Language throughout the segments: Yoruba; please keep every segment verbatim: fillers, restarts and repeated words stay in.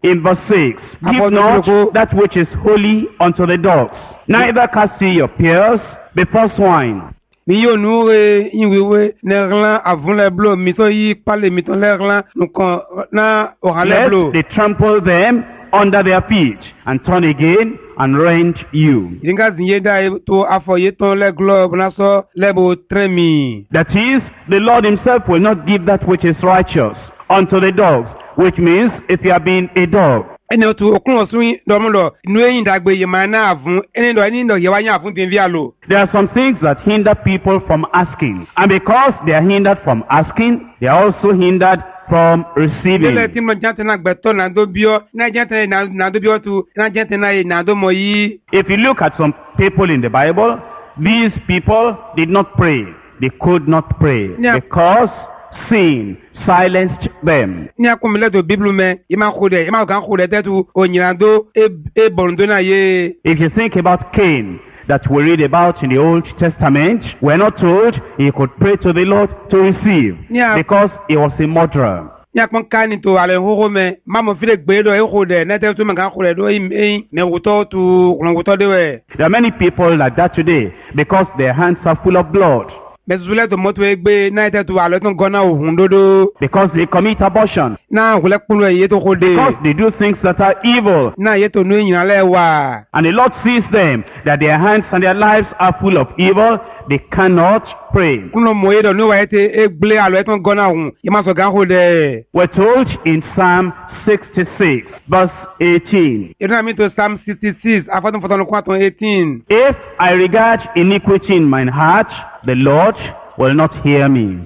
In verse six, give not that which is holy unto the dogs, neither cast ye your pearls before swine. Mi yo nou re inwewe nerlan avon le blo mi so yi pale mi ton lerlan nou kon na oran le blo. Lest they trample them under their feet and turn again and rend you. Inga zinye da to afoye ton le globe na so lebo tremi. That is, the Lord himself will not give that which is righteous unto the dogs, which means if you have been a dog. Ene tu okun osun domulo nu eyin dagbe ye ma na avun ene do eni do ye wa yan avun tin vi alo. There are some things that hinder people from asking, and because they are hindered from asking, they are also hindered from receiving. Lele ti mo jante na gbeto na do bio na jante na na do bio tu na jante na na do mo yi. If you look at some people in the Bible, these people did not pray. They could not pray Yeah. because sin silenced them. Ni akumile do Bible me ima khode ima kan khode tetu onyirando e e bondo na ye. If you think about Cain that we read about in the Old Testament, we're not told he could pray to the Lord to receive Yeah. because he was a murderer. Ni akon kani to ale hoho me mamo file gbe do e khode na tetu me kan khode do e me wuto tu kulonguto de we. There are many people like that today because their hands are full of blood, Mezule to moto egbe na tetu ale ton gona ohun dodo. because they commit abortion, Na hule kulu ye to khode. because they do things that are evil. Na ye to nu yin ale wa. And the Lord sees them, that their hands and their lives are full of evil. They cannot pray. Kuno moye do nu wa ete egble alo ton gona ohun. Ye ma so gan khode. We're told in Psalm sixty-six, verse eighteen, Ina mi to Psalm sixty-six afaton foton kwaton eighteen. if I regard iniquity in mine heart, the Lord will not hear me.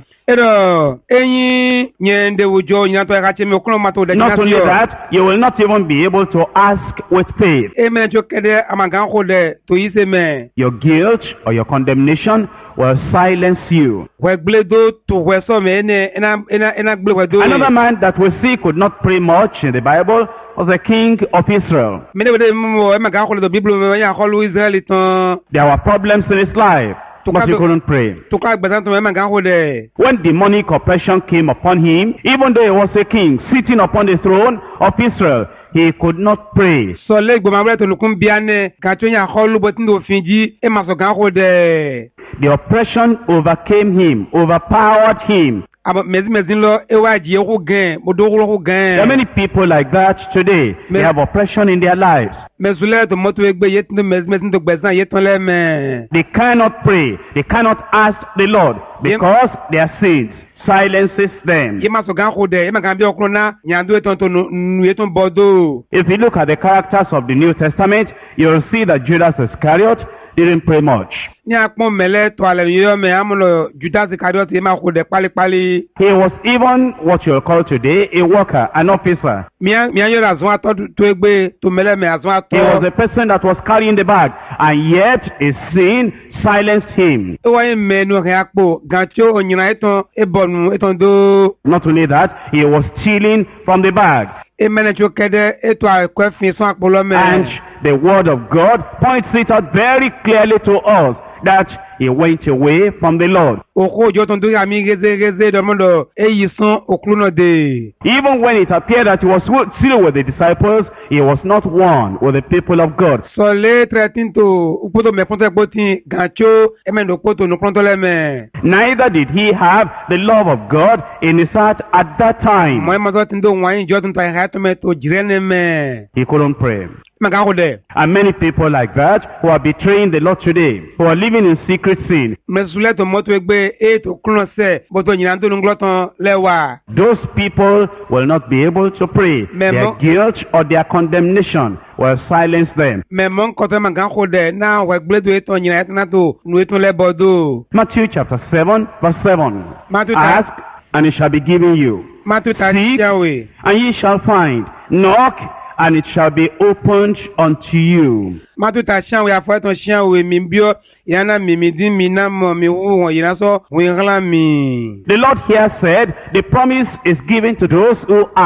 Ero eyin nyende ujo nyato ya kache me okuno mato de Not only that, you will not even be able to ask with faith. Amen jo kede amangan khode to yise me. Your guilt or your condemnation will silence you. We gble do to we so me ene ena ena ena gble we do. Another man that we see could not pray much in the Bible was the king of Israel. Me de de mo e magan khode do Bible me ya kholu Israel ton. There were problems in his life, but he couldn't pray. To ka gbesan to me magan khode. When demonic oppression came upon him, even though he was a king sitting upon the throne of Israel, he could not pray. So le gbo ma bre to lukun biane ka to ya kholu botin do finji e ma so gan khode. The oppression overcame him, overpowered him. Aba mezi mezi lo e wa ji ko gan mo do ko gan. There are many people like that today. They have oppression in their lives. Mezule to moto egbe yetin to mez mezin to gbesan yeton le me. They cannot pray. They cannot ask the Lord because their sins silences them. Ye ma so gan khode e ma gan bi okun na nyando eton to nu eton bodo. If you look at the characters of the New Testament, you'll see that Judas Iscariot didn't pray much. Ni apon mele to ale yo me amulo Judas Iscariot e ma khode pali pali. He was even what you'll call today a worker, an officer. Mi mi ayo razon ato to egbe to mele me azon ato. He was the person that was carrying the bag, and yet his sin silenced him. E wa me nu re apo gan ti o nyina eton e bonu eton do. Not only that, he was stealing from the bag. E mene ti o kede eto akwefin son apolo me. And the word of God points it out very clearly to us that he went away from the Lord. Oko jo ton do ya mi geze geze do mondo e yison okluno de. Even when it appeared that he was still with the disciples, he was not one with the people of God. So le tretin to upoto me ponto ekpoti gancho e me no poto no pronto le me. Neither did he have the love of God in his heart at that time. Mo ma zo tin do wan jo tin ta ha to me to jirene me. He couldn't pray. Me ga ko de. And many people like that who are betraying the Lord today, who are living in secret sin. Me sule to moto egbe e to kuno se boto nyiran to ngloton lewa. Those people will not be able to pray. Their guilt or their condemnation will silence them. Me mon ko to ma ga ko de na wa gble do e to nyiran na to nu e to le bodo. Matthew chapter seven verse seven. Matthew Ask and it shall be given you. Matthew Seek thirty and ye shall find. Knock and it shall be opened unto you. Matthew thirty we afo ton sian we mi bio yana mi mi din mi na mo mi wu won yina so we hla mi. The Lord here said the promise is given to those who ask.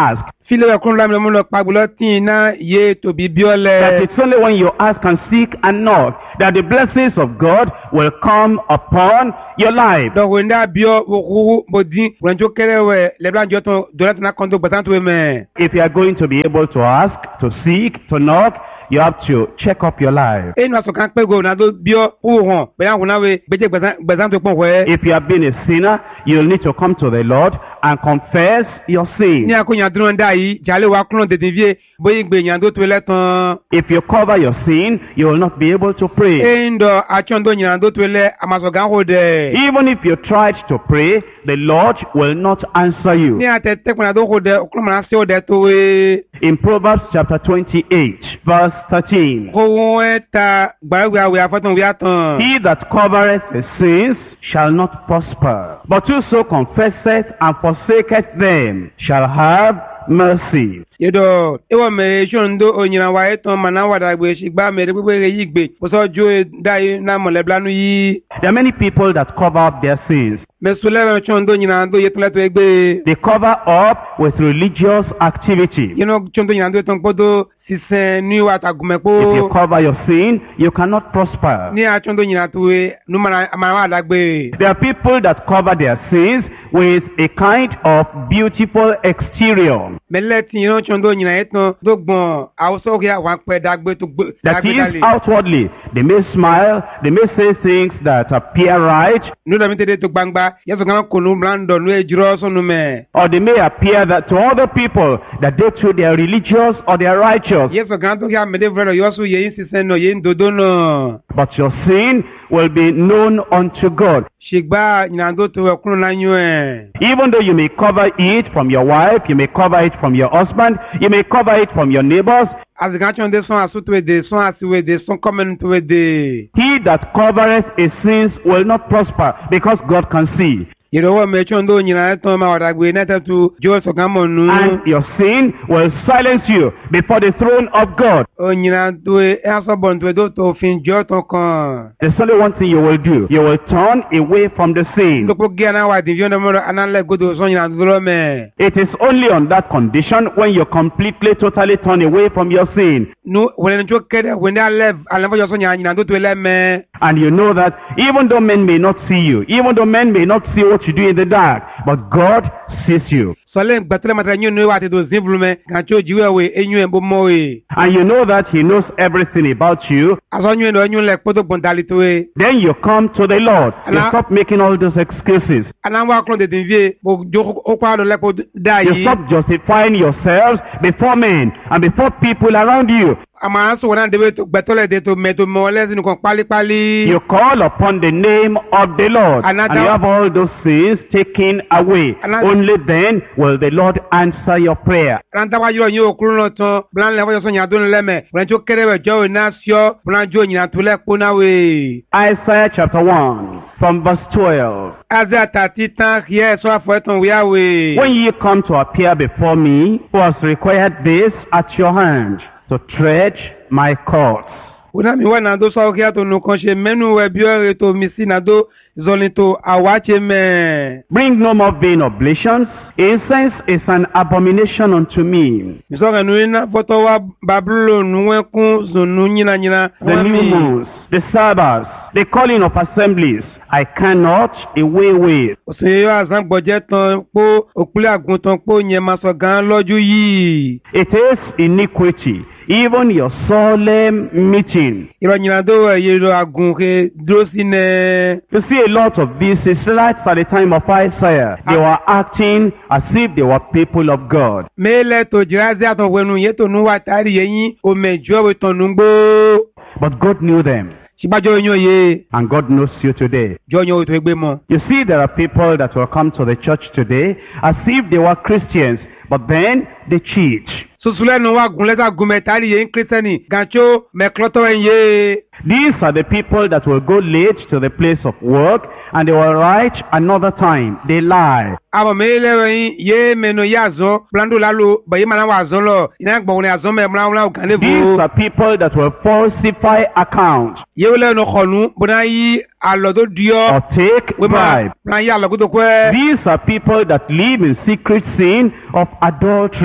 File wa kun lamle mulo pagbulo tin na ye to bi That biole. it's only when you ask and seek and knock that the blessings of God will come upon your life. Donc wenda bio wo bodi wanjo kerewe le blanjo ton donat na konto batanto me. If you are going to be able to ask, to seek, to knock, you have to check up your life. E no so kan pe go na do bio wo hon be yan kuna we beje batanto pon we. If you have been a sinner, you'll need to come to the Lord and confess your sin. Ni akonya duro nda yi jale wa kun de devie boyi gbe yan do to le tan. If you cover your sin, you will not be able to pray. E ndo achondo yan do to le amaso gan ho de. Even if you tried to pray, the Lord will not answer you. Ni atete kuna do ho de okun ma se o de to we. In Proverbs chapter twenty-eight, verse thirteen, Ko eta gbawe we afoton we atan. he that covereth his sins shall not prosper, but whoso confesseth and forsaketh them shall have mercy. Yedo ewo me shondo onyira wa eton mana wada gbe sigba me gbegbe yi gbe bo so jo dai na mo leblanu yi. There are many people that cover up their sins. Me sule me shondo nyira ndo yetun leto egbe. They cover up with religious activity. You know shondo nyira ndo ton podo sisen ni wa tagumepo. If you cover your sin, you cannot prosper. Ni a shondo nyira tuwe nu mana mana wada gbe. There are people that cover their sins with a kind of beautiful exterior. Me leti you know shondo nyira eton do gbon awso ya wa pe dagbe to gbe. That is, outwardly, they may smile, they may say things that appear right, Nu da mi tede to gbangba yeso kan ko nu blando nu ejiro so nu me. or they may appear that to other people that they too they are religious or they are righteous. Yeso kan to ya me de vrelo yosu ye insisen no ye ndodo no. But your sin will be known unto God. Shigba nyando to ekunu na nyu e. Even though you may cover it from your wife, you may cover it from your husband, you may cover it from your neighbors, Azigachon de son asutu de son asiwe de son common to de. he that covereth his sins will not prosper because God can see. Yerowo me chondo nyina to ma odagbe neta tu jo so gamonu. And your sin will silence you before the throne of God. O nyina to e aso bon to do to fin jo to kan. There's only one thing you will do. You will turn away from the sin. Ndoko gana wa divion de mo anale godo so nyina duro me. It is only on that condition when you completely, totally turn away from your sin. Nu when jo kede when I live alavo jo so nyina do to le me. And you know that even though men may not see you, even though men may not see what you do in the dark, but God sees you. So le gbatele matra nyu no wa te do zinvlume kan cho jiwe we enyu en bo mo we. And you know that he knows everything about you. Aso nyu no nyu le poto bondalito we. Then you come to the Lord. You Ana- stop making all those excuses. Ananwa klon de dinvie bo jo okwa do le po da You yi. stop justifying yourselves before men and before people around you. Ama so wana de to gbetole de to meto mo le sinu kan pali pali. You call upon the name of the Lord, and Another- you have all those sins taken away. Another- Only then will the Lord answer your prayer. Ranta wa yo yo okuru no ton blan le wo so nya do le me. Blan jo kere we jo na sio blan jo nya to le ko na we. Isaiah chapter one, from verse twelve. Aza tati tan hier so afo eton we awe. When ye come to appear before me, who has required this at your hand, to tread my courts? Una mi wa na do so kia to no kan se menu we bi ore to mi si na do zolinto awache me. Bring no more vain oblations. Incense is an abomination unto me. Mi so nu ina foto wa Babylon nu we kun zunu nyina nyina. The new moons, the Sabbaths, the calling of assemblies, I cannot away with. Ose yo azan gboje tan po okule aguntan po yen ma so gan loju yi. It is iniquity, even your solemn meeting. Iro nyina do ye ro agun ke duro sine. You see a lot of these Israelites at the time of Isaiah. They were acting as if they were people of God. Mele to jirazi aton wenu ye to nu wa tari yin o mejo we ton nu gbo. But God knew them, Sibajo yin ye and God knows you today. jo yin to egbe mo. You see, there are people that will come to the church today as if they were Christians, but then they cheat. Susule nu wa gun leta gun metari yin Christiani gancho me kloto ye. These are the people that will go late to the place of work, and they will write another time. They lie. Abo mele yin ye meno yazo blando lalo bayi mana wa zo lo ina gbo ni azo me mla mla kan These levo. are people that will falsify accounts Ye wele no khonu bona yi alodo dio. or take We ma bribe. plan yi alogo to kwe. These are people that live in secret sin of adultery.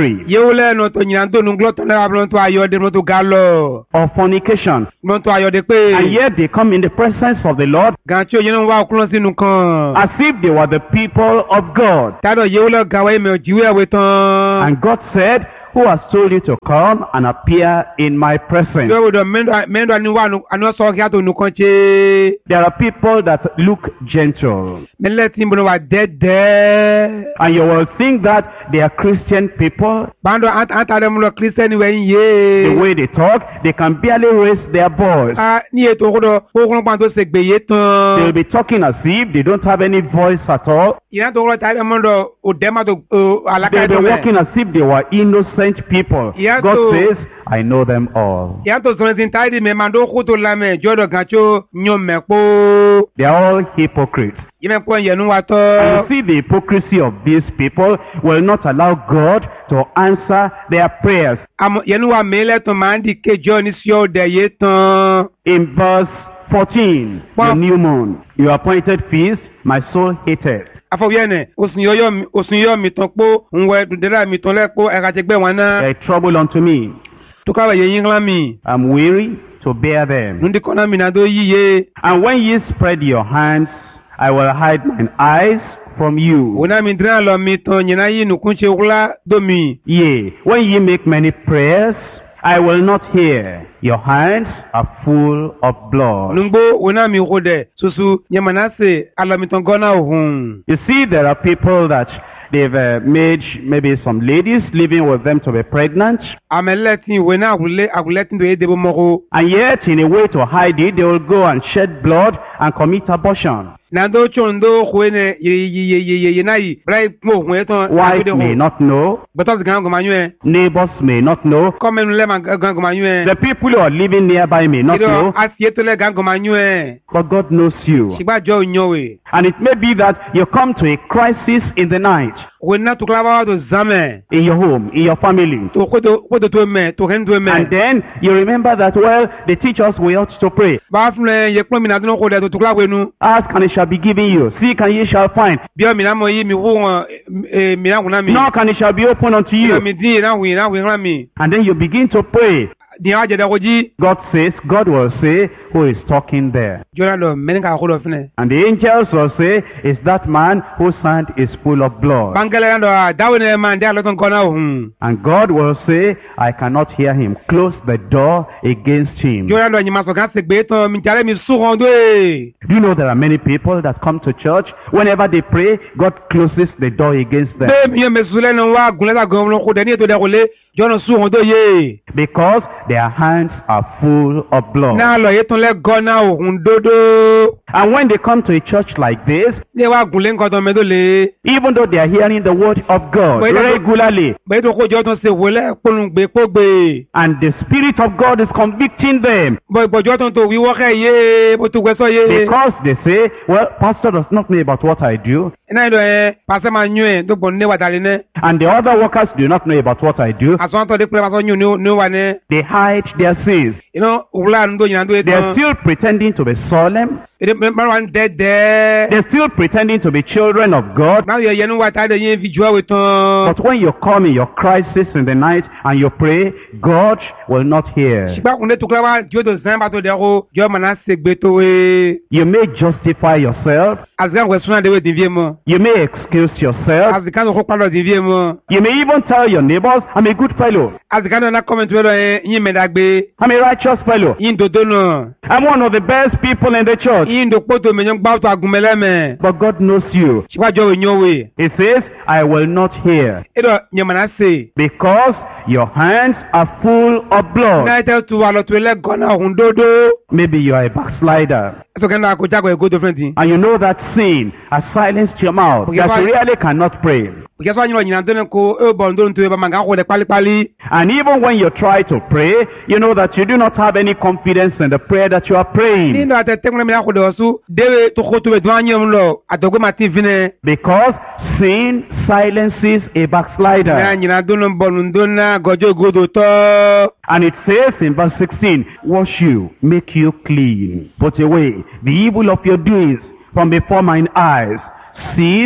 grave, Yewule no to nyanto no gloto na ablo to ayode no to galo. or fornication. No to ayode pe. And yet they come in the presence of the Lord Gancho yenu wa okulo sinu kan. as if they were the people of God. Tado yewule gawe me ojiwe awetan. And God said, who has told you to come and appear in my presence? Yo do mendo mendo ani wa no anu so ki ato nu kanche. There are people that look gentle, Mele timbo wa dede. and you will think that they are Christian people. Bando ant anta dem lo Christian we The ye. way they talk, they can barely raise their voice. Ah ni eto kodo ko ko pan to segbeye They will tan. be talking as if they don't have any voice at all. Ina to ko ta dem do o dema to alaka They'll be to me. walking as if they were innocent people. Yeah, God so- says, I know them all. Ya to so tin taidi me mando ko to la me jodo gancho nyom me po. They are all hypocrites. Yeme ko yenu wa And to. you see, the hypocrisy of these people will not allow God to answer their prayers. Am yenu wa mele to mandi ke jo ni si o de ye tan. In verse fourteen, Wow. the new moon, your appointed feast, my soul hated. Afọwiyene osun yoyo mi osun yoyo mi tan po nwe dudera mi tan le po e ka te gbe wọn na. They are trouble unto me. To ka ye yin lan mi. I'm weary to bear them. Nundi kona mi na do yiye. And when ye spread your hands, I will hide mine eyes from you. Ona mi dran lo mi tan nyina yi nu kunche wula do mi. Yea, when ye make many prayers, I will not hear. Your hands are full of blood. Nungbo ona mi rode susu nyamana se ala mi tan gona ohun. You see, there are people that they've uh, made maybe some ladies living with them to be pregnant, Ameletin wena agule aguletin do edebo moko. and yet in a way to hide it, they will go and shed blood and commit abortion. Nando chondo khwene ye ye ye ye ye ye nai brai mo khwe ton. Wife may not know, Betos gan go manue. neighbors may not know, Comme nous le man gan go manue. the people who are living nearby may not Ido know, asieto le gan go manue. but God knows you. Sigba jo nyowe. And it may be that you come to a crisis in the night, Wena to klava do zame. in your home, in your family. To kwedo kwedo to me to hen to me. And then you remember that, well, they teach us we ought to pray. Ba fune ye kpon mi na do ko de to tukla wenu. Ask and it shall be given you. Seek and ye shall find. Bi o mi na mo yi mi wo eh mi na kuna mi. Knock and it shall be opened unto Bi you. mi di na wi na wi ran mi. And then you begin to pray. Di aje de koji. God says, God will say, who is talking there? Jona do men ka ko do fune. And the angels will say, is that man whose hand is full of blood? Bangele do dawo ne man dia lo ton kona ohun. And God will say, I cannot hear him. Close the door against him. Do Jona do nyima so kan se gbe ton mi jare mi su rondo e. you know there are many people that come to church? Whenever they pray, God closes the door against them. Be mi me sule no wa gunle ta gan lo ko de ni to de ko le. Jona su rondo ye. Because their hands are full of blood. Na lo ye ton le gona ohun dodo. And when they come to a church like this, Ni wa gunle nkan ton me do le. even though they are hearing the word of God Wait, that- regularly, Be to ko jo ton se wole polun gbe po gbe. and the Spirit of God is convicting them, Bo bojo ton to wi wo ke ye bo tu gbe so ye. because they say, well, pastor does not know about what I do, Ina do eh pase ma nyu e to bon ne wa dale ne. and the other workers do not know about what I do, Aso to de pe ma so nyu ni ni wa ne. they hide their sins. You know, wula ndo yin ndo e They are ton. still pretending to be solemn. Ede me ma wan de de. They're still pretending to be children of God. Na ye yenu wa ta de yin vi jua we ton. But when you come in your crisis in the night and you pray, God will not hear. Sigba kunde tukla wa jo do zan ba to de ko jo mana se gbe to we. You may justify yourself. Azgan we suna de we divie mo. You may excuse yourself. Azgan ko pa lo divie mo. You may even tell your neighbors, I'm a good fellow. Azgan na comment we lo eh yin me dagbe. I'm a righteous fellow. Yin dodo no. I'm one of the best people in the church. Yin do poto me nyong ba to agumele me. But God knows you. Sigba jo we nyowe. He says, I will not hear, Edo nyamana se. because your hands are full of blood. Na ite tu wa lo to le gona ohun dodo. Maybe you are a backslider. So can na ko jago e go different thing. And you know that sin has silenced your mouth, Okay, that why- you really cannot pray. Because when you know nyina ko e bon do nto e ba manga ko de pali pali. And even when you try to pray, you know that you do not have any confidence in the prayer that you are Ni praying. ndo ate tengu me na ko do su de to ko to be do anyem lo adogwe ma ti vine. Because sin silences a Na backslider. nyina do no bon ndo na gojo godo to. And it says in verse sixteen, wash you, make you clean, put away the evil of your doings from before mine eyes, cease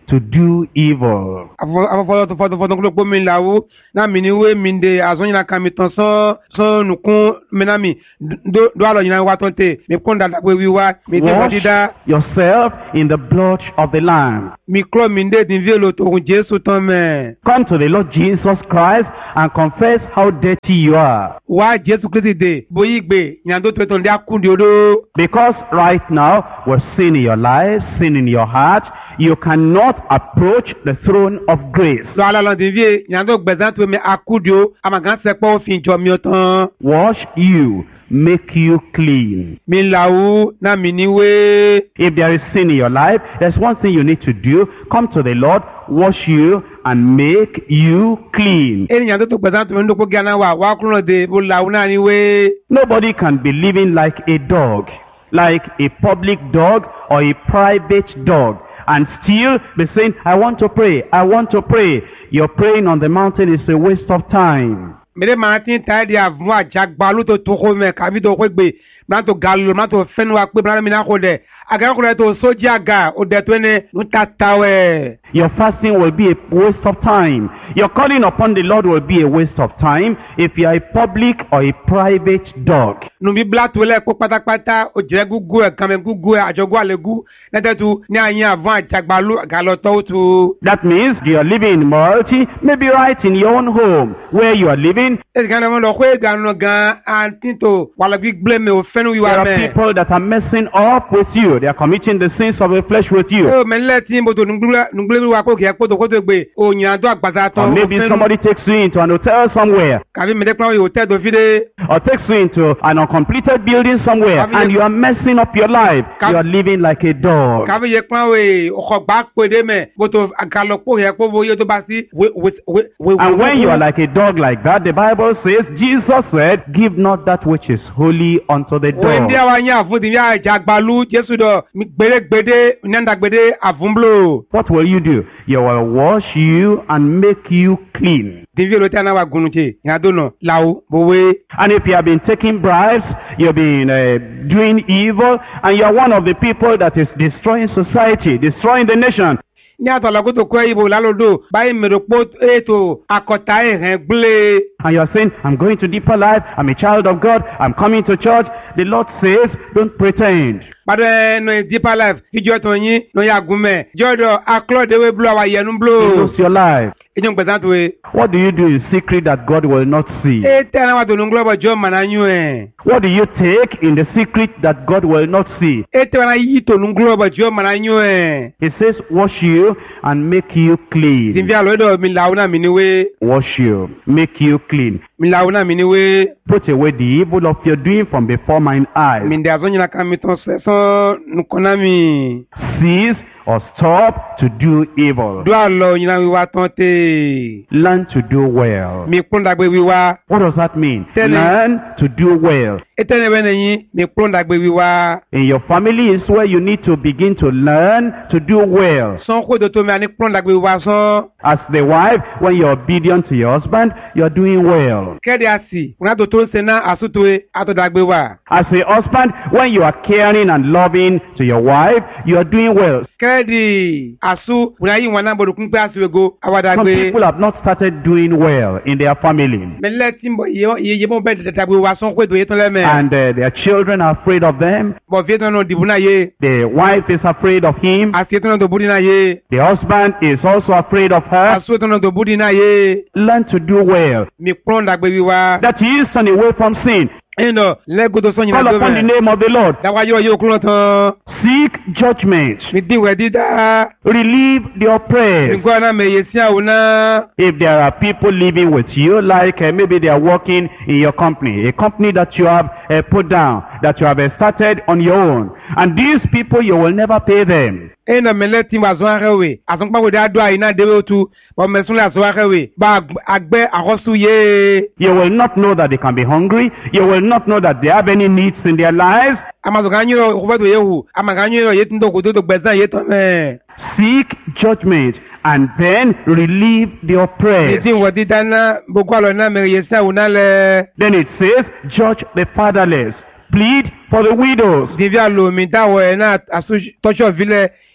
to do evil. Afọfọlọ tó fọdún fọdún kúló pómi làwọ náà mi ni wé mi de àzọ́yìn náà kàn mi tán sán sán nùkún mẹ́nà mi dó àlọ́ yìí náà wá tán tè mi kún dàda pé wíwá mi tẹ́ wọ́n dídá. Wash yourself in the blood of the Lamb. Mi kúrò mi dé ti fi èlò tòun Jésù tán mẹ́. Come to the Lord Jesus Christ and confess how dirty you are. Wá Jésù Kristi dé bóyí gbé ìyàndó tó tó ndé akúndé odó. Because right now, with sin in your life, sin in your heart, you cannot approach the throne of grace. Lọ alálọ́ ti fi ìyàndó gbẹ̀sán tó mi akúndé o, àmàgán sẹ́pọ̀ òfin jọ mi tán. Wash you, make you clean. Mi làwù náà mi ní wé. If there is sin in your life, there's one thing you need to do. Come to the Lord, wash you, and make you clean. Ènìyàn tó tó gbẹ̀sán tó mi ń dókó gánà wà wá kúrò dé bó làwù náà ní wé. Nobody can be living like a dog, like a public dog or a private dog, and still be saying, I want to pray, I want to pray. Your praying on the mountain is a waste of time. Mede maa ti ta di avun ajagbalu to to ko me kabi to ko gbe na to galo na to fenu wa pe bra mi na ko de aga ko to soji aga o de to ne nu tatawe. Your fasting will be a waste of time. Your calling upon the Lord will be a waste of time if you are a public or a private dog. Nu bi bla to le ko patapata o je gugu e kan me gugu e ajogu alegu na tetu ni ayin avun ajagbalu galo to tu. That means you are living in immorality, maybe right in your own home where you are living. E gan na mo lo ko e gan no gan antinto wala gbi blame o fenu wi wa There me. are people that are messing up with you. They are committing the sins of the flesh with you. O me le tin bo to ngbule ngbule wa ko ke ko to ko to gbe o yin ado agbasa Or ton. maybe somebody takes you into an hotel somewhere, Kabi me de plan o hotel do fi de. or takes you into an uncompleted building somewhere, and you are messing up your life. You are living like a dog. Kabi ye plan we o ko gba pe de me bo to agalopo ye ko bo ye to ba si we we we. And when you are like a dog like that, the Bible says, Jesus said, give not that which is holy unto the When dog. dia wa yan fun ti ya jagbalu Jesu do mi gbere gbede nyanda gbede avunblo. What will you do? You will wash you and make you clean. Divi lo tana wa gunuche yan do no lawo bowe. And if you have been taking bribes, you've been uh, doing evil, and you're one of the people that is destroying society, destroying the nation, Ní àtọ̀lọ́kú tó kọ́ ìbò lálódò báyìí mèròpó ètò àkọ́tà ẹ̀hẹ́n gbélé. and you're saying, I'm going to deeper life, I'm a child of God, I'm coming to church, the Lord says, don't pretend. Padà no deeper life ìjọ tó yín no ya gúnmẹ̀ jọ́dọ̀ akọ́lọ́dẹ̀wé blo àwa yẹnu You blo. lose your life. Ìjọ gbẹ̀sán tó wé. What do you do in secret that God will not see? Ẹ tẹ́ ẹ̀rọ wa tó nùgbọ́ bọ̀ jọ́ màná yún ẹ̀. What do you take in the secret that God will not see? Ẹ tẹ́ ẹ̀rọ yìí tó nùgbọ́ bọ̀ jọ́ màná yún ẹ̀. He says, wash you and make you clean. Tìǹfì àlọ́dọ̀ mi làwọn náà mi ní wé. Wash you, make you clean. Mi làwọn náà mi ní wé. Put away the evil of your doing from before mine eyes. Mi dẹ̀ àzọ́nyìnà ká mi tán sẹ́sán nùkọ́ná mi. Cease or stop to do evil. Dúà lọ yìnyínà wíwá tán tè. Learn to do well. Mi kún dàgbé wíwá. What does that mean? Tell me. Learn to do well. Ẹ tẹ́ ẹ̀rọ ẹ̀yìn mi kún dàgbé wíwá. In your family is where you need to begin to learn to do well. Sán kó dòtò mi àní kún dàgbé wíwá sán. As the wife, when you're obedient to your husband, you're doing well. Kẹ́ẹ̀dì àsì, kùnà tó tó ń se náà àsútò àtọ̀dàgbé wà. As a husband, when you are caring and loving to your wife, you are doing well. Kẹ́ẹ̀dì àsú, kùnà yìí wọn náà bọ̀dọ̀ kún pé àsìwégo Some àwàdàgbé. people have not started doing well in their family. Mẹ́lẹ́ tí ń bọ̀ iye iye mọ́ bẹ́ẹ̀ dàgbé wà sán kó ètò yé tán lẹ́mẹ̀. And uh, their children are afraid of them. Bọ̀ fi ètò náà dìbò náà yé. The wife is afraid of him. Àti ètò náà tó búdí náà yé. The husband is also afraid of her. Àsú ètò náà tó búdí náà yé. Learn to do well. Mi kún dàgbé wíwá. That is turn away from sin. Ẹ̀yìnà lẹ́gọ́dọ̀ sọ́yìn Call náà tó upon the mẹ́. name of the Lord. Dáwà yóò yóò kúrò tán. Seek judgment. Mi dìwẹ̀ dídá. Relieve the oppressed. Nǹkan náà mẹ̀yẹ sí àwọn náà. If there are people living with you, like uh, maybe they are working in your company, a company that you have uh, put down, that you have uh, started on your own, and these people, you will never pay them. Ẹ̀yìnà mẹ́lẹ́ tí wà zọ́n ahẹ́wẹ̀. Àsọ̀npáwò dá dọ́ àyínà déwé otu. Bọ̀ mẹ́sùnlẹ̀ àsọ̀ ahẹ́wẹ̀. Bá àgbẹ̀ àkọ́sù yé. You will not know that they can be hungry. You will not know that they have any needs in their lives. Amazọ̀ká nyúrọ̀ òkúfẹ́tò yéhù. Amàká nyúrọ̀ yé tí ń tó kò tó tó gbẹ̀sán yé tán mẹ́. Seek judgment and then relieve the oppressed. Ètí ìwọ̀ dídá náà gbogbo àlọ́ náà mẹ́rin yé sí àwọn náà lẹ̀. Then it says, judge the fatherless. Plead for the widows. Dìbí àlọ́ mi dáwọ̀ ẹ̀ náà àsú tọ́ṣọ̀ fílẹ̀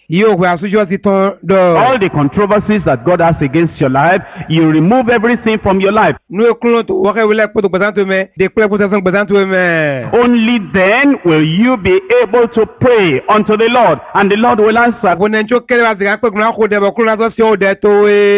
Yóò wẹ̀ àsúnjọ́ ti tán dọ̀. All the controversies that God has against your life, you remove everything from your life. Nu ekulon to wọ́kẹ́ wílẹ̀ pọ̀tò gbẹ̀sán tó mẹ́, de kúlẹ̀ pọ̀tò sẹ́sán gbẹ̀sán tó mẹ́. Only then will you be able to pray unto the Lord, and the Lord will answer. Àbọ̀nẹ́ntsó kẹ́lẹ́ wá sìgá pé kúnlá kó dẹ̀bọ̀ kúnlá tó sí ọ̀dẹ̀ tó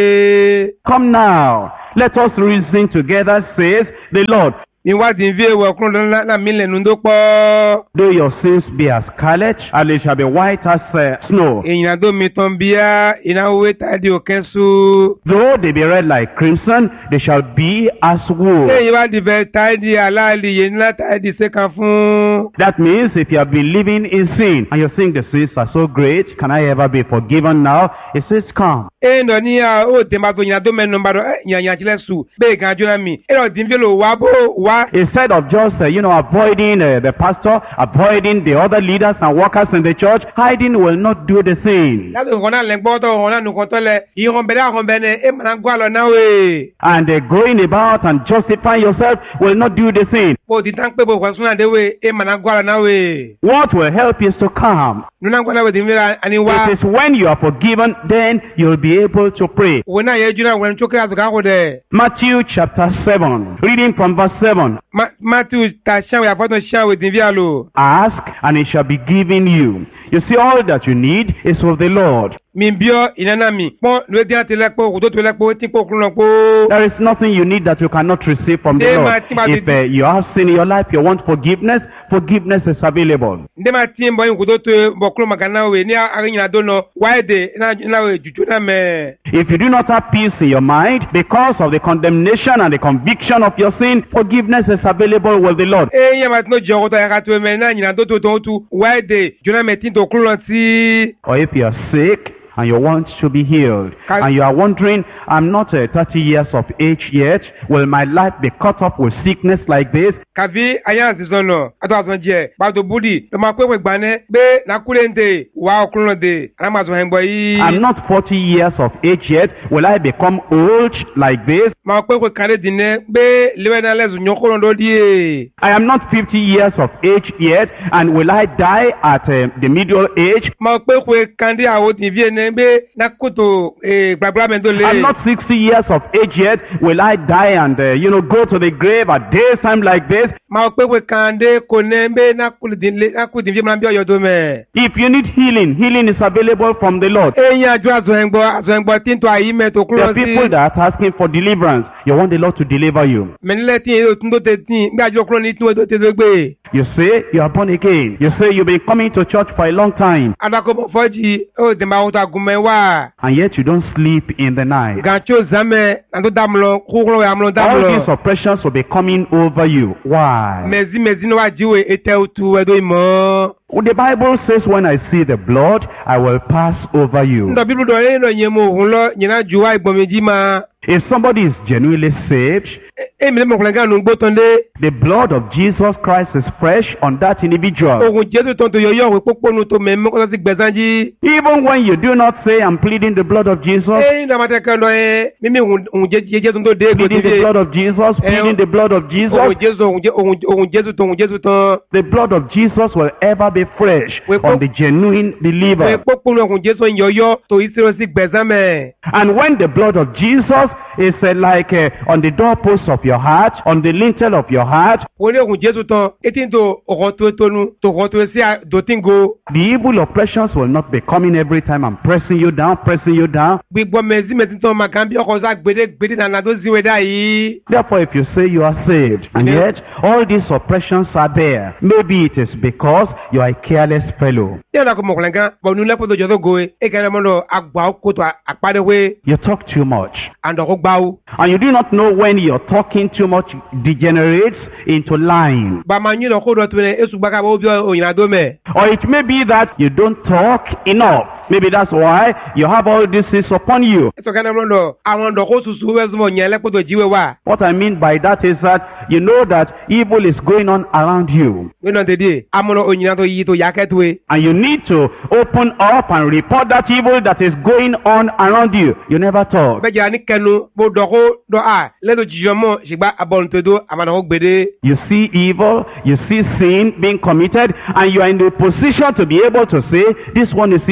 wé. Come now, let us reason together, says the Lord. Ìwádìí fi èèwọ̀ kúnlọ́ náà mi lẹ̀nu tó pọ̀. Though your sins be as scarlet, and they shall be white as uh, snow. Èyàn tó mi tán bíyá, ìnáwó tàdí òkè sú. Though they be red like crimson, they shall be as wool. Èyí wá dìbẹ̀ tàdí aláàlì yẹn ńlá tàdí sékan fún. That means if you have been living in sin, and you think the sins are so great, can I ever be forgiven now? It says, come. Èèyàn ní à ó tèmá tó yàn tó mẹ́nu bá dọ̀ yàn yàn tilẹ̀ sùn bẹ́ẹ̀ kan jóná mi. Èèyàn tí ń fi lò wá bó wá. Instead of just, uh, you know, avoiding uh, the pastor, avoiding the other leaders and workers in the church, hiding will not do the same. Láti ìkọ̀ náà lẹ́gbọ́ tó ọ̀hún náà nùkọ́ tọ́lẹ̀, ìhàn bẹ̀rẹ̀ àhàn bẹ̀rẹ̀ ẹ̀ mọ̀nà gbọ́ àlọ́ náà wẹ̀. And uh, going about and justifying yourself will not do the same. Bó ti tán pé bó kọ́ súnà dé wẹ̀ ẹ̀ mọ̀nà gbọ́ àlọ́ náà wẹ̀. What will help is to come. Nuna gbọ́ náà wẹ̀ tí ń fi àní wá. It is when you are forgiven, then you'll be able to pray. Wọ́n náà yẹ jùlọ wẹ̀ ní tókè àtúkà kò dẹ̀. Matthew chapter seven, reading from verse seven. Matthew ta ṣáwé àfọ́tún ṣáwé tí ń fi àlò. Ask, and it shall be given you. You see, all that you need is of the Lord. Mi bio inana mi. Pon lwe di ati lekpo, kudo tu lekpo, tipo kulonpo. There is nothing you need that you cannot receive from the Lord. If uh, you have sin in your life, you want forgiveness, forgiveness is available. Ndema timbo yin kudo tu bokulu makana we ni arinya dono waide na na we juju na me. If you do not have peace in your mind because of the condemnation and the conviction of your sin, forgiveness is available with the Lord. Eh ya matno jogo to yakatu me na nyina do to to tu waide juna me tinto kulonti. Or if you are sick and you want to be healed, Can and you are wondering, I'm not uh, thirty years of age yet, will my life be cut off with sickness like this? Kavi ayan sisono ato asonje ba to budi to ma kwekwe gbane be na kulente wa okunlode ana so henbo yi. I'm not forty years of age yet, will I become old like this? Ma kwekwe kare dine be lewe na lezu nyokolondo die. I am not fifty years of age yet, and will I die at uh, the middle age? Ma kwekwe kandi awo ti vie ne be na kuto eh gbagba mendo le. I'm not sixty years of age yet, will I die and uh, you know go to the grave at daytime like this? Ma kwekwe kande konembe na kulidin na kudin vie mlambi oyodo me. If you need healing, healing is available from the Lord. Eyan aju azoengbo azoengbo tinto ayi me to kulo si. There are people that are asking for deliverance. You want the Lord to deliver you. Menile tin o tun do te tin gbe aju kulo ni tin o do te gbe. You say you are born again. You say you've been coming to church for a long time. Adako foji o de ma uta gume wa. And yet you don't sleep in the night. Gancho zame ando damlo kulo ya mlo damlo. All these oppressions will be coming over you. Why? Mezi mezi no wa jiwe ete utu edo imo. Well, the Bible says, when I see the blood, I will pass over you. Ndo Bible do eno nyemo hunlo nyina juwa igbomeji ma. If somebody is genuinely saved, the blood of Jesus Christ is fresh on that individual. Even when you do not say, I'm pleading the blood of Jesus, pleading the blood of Jesus, pleading the blood of Jesus, the blood of Jesus will ever be fresh on the genuine believer. And when the blood of Jesus is uh, like uh, on the doorpost of your heart, on the lintel of your heart, the evil oppressions will not be coming every time I'm pressing you down, pressing you down. Therefore, if you say you are saved, and yet all these oppressions are there, maybe it is because you are a careless fellow. You talk too much. And you do not know when your talking too much degenerates into lying. Or it may be that you don't talk enough. Maybe that's why you have all these things upon you. What I mean by that is that you know that evil is going on around you. And you need to open up and report that evil that is going on around you. You never talk. You see evil, you see sin being committed, and you are in the position to be able to say, this one is evil, that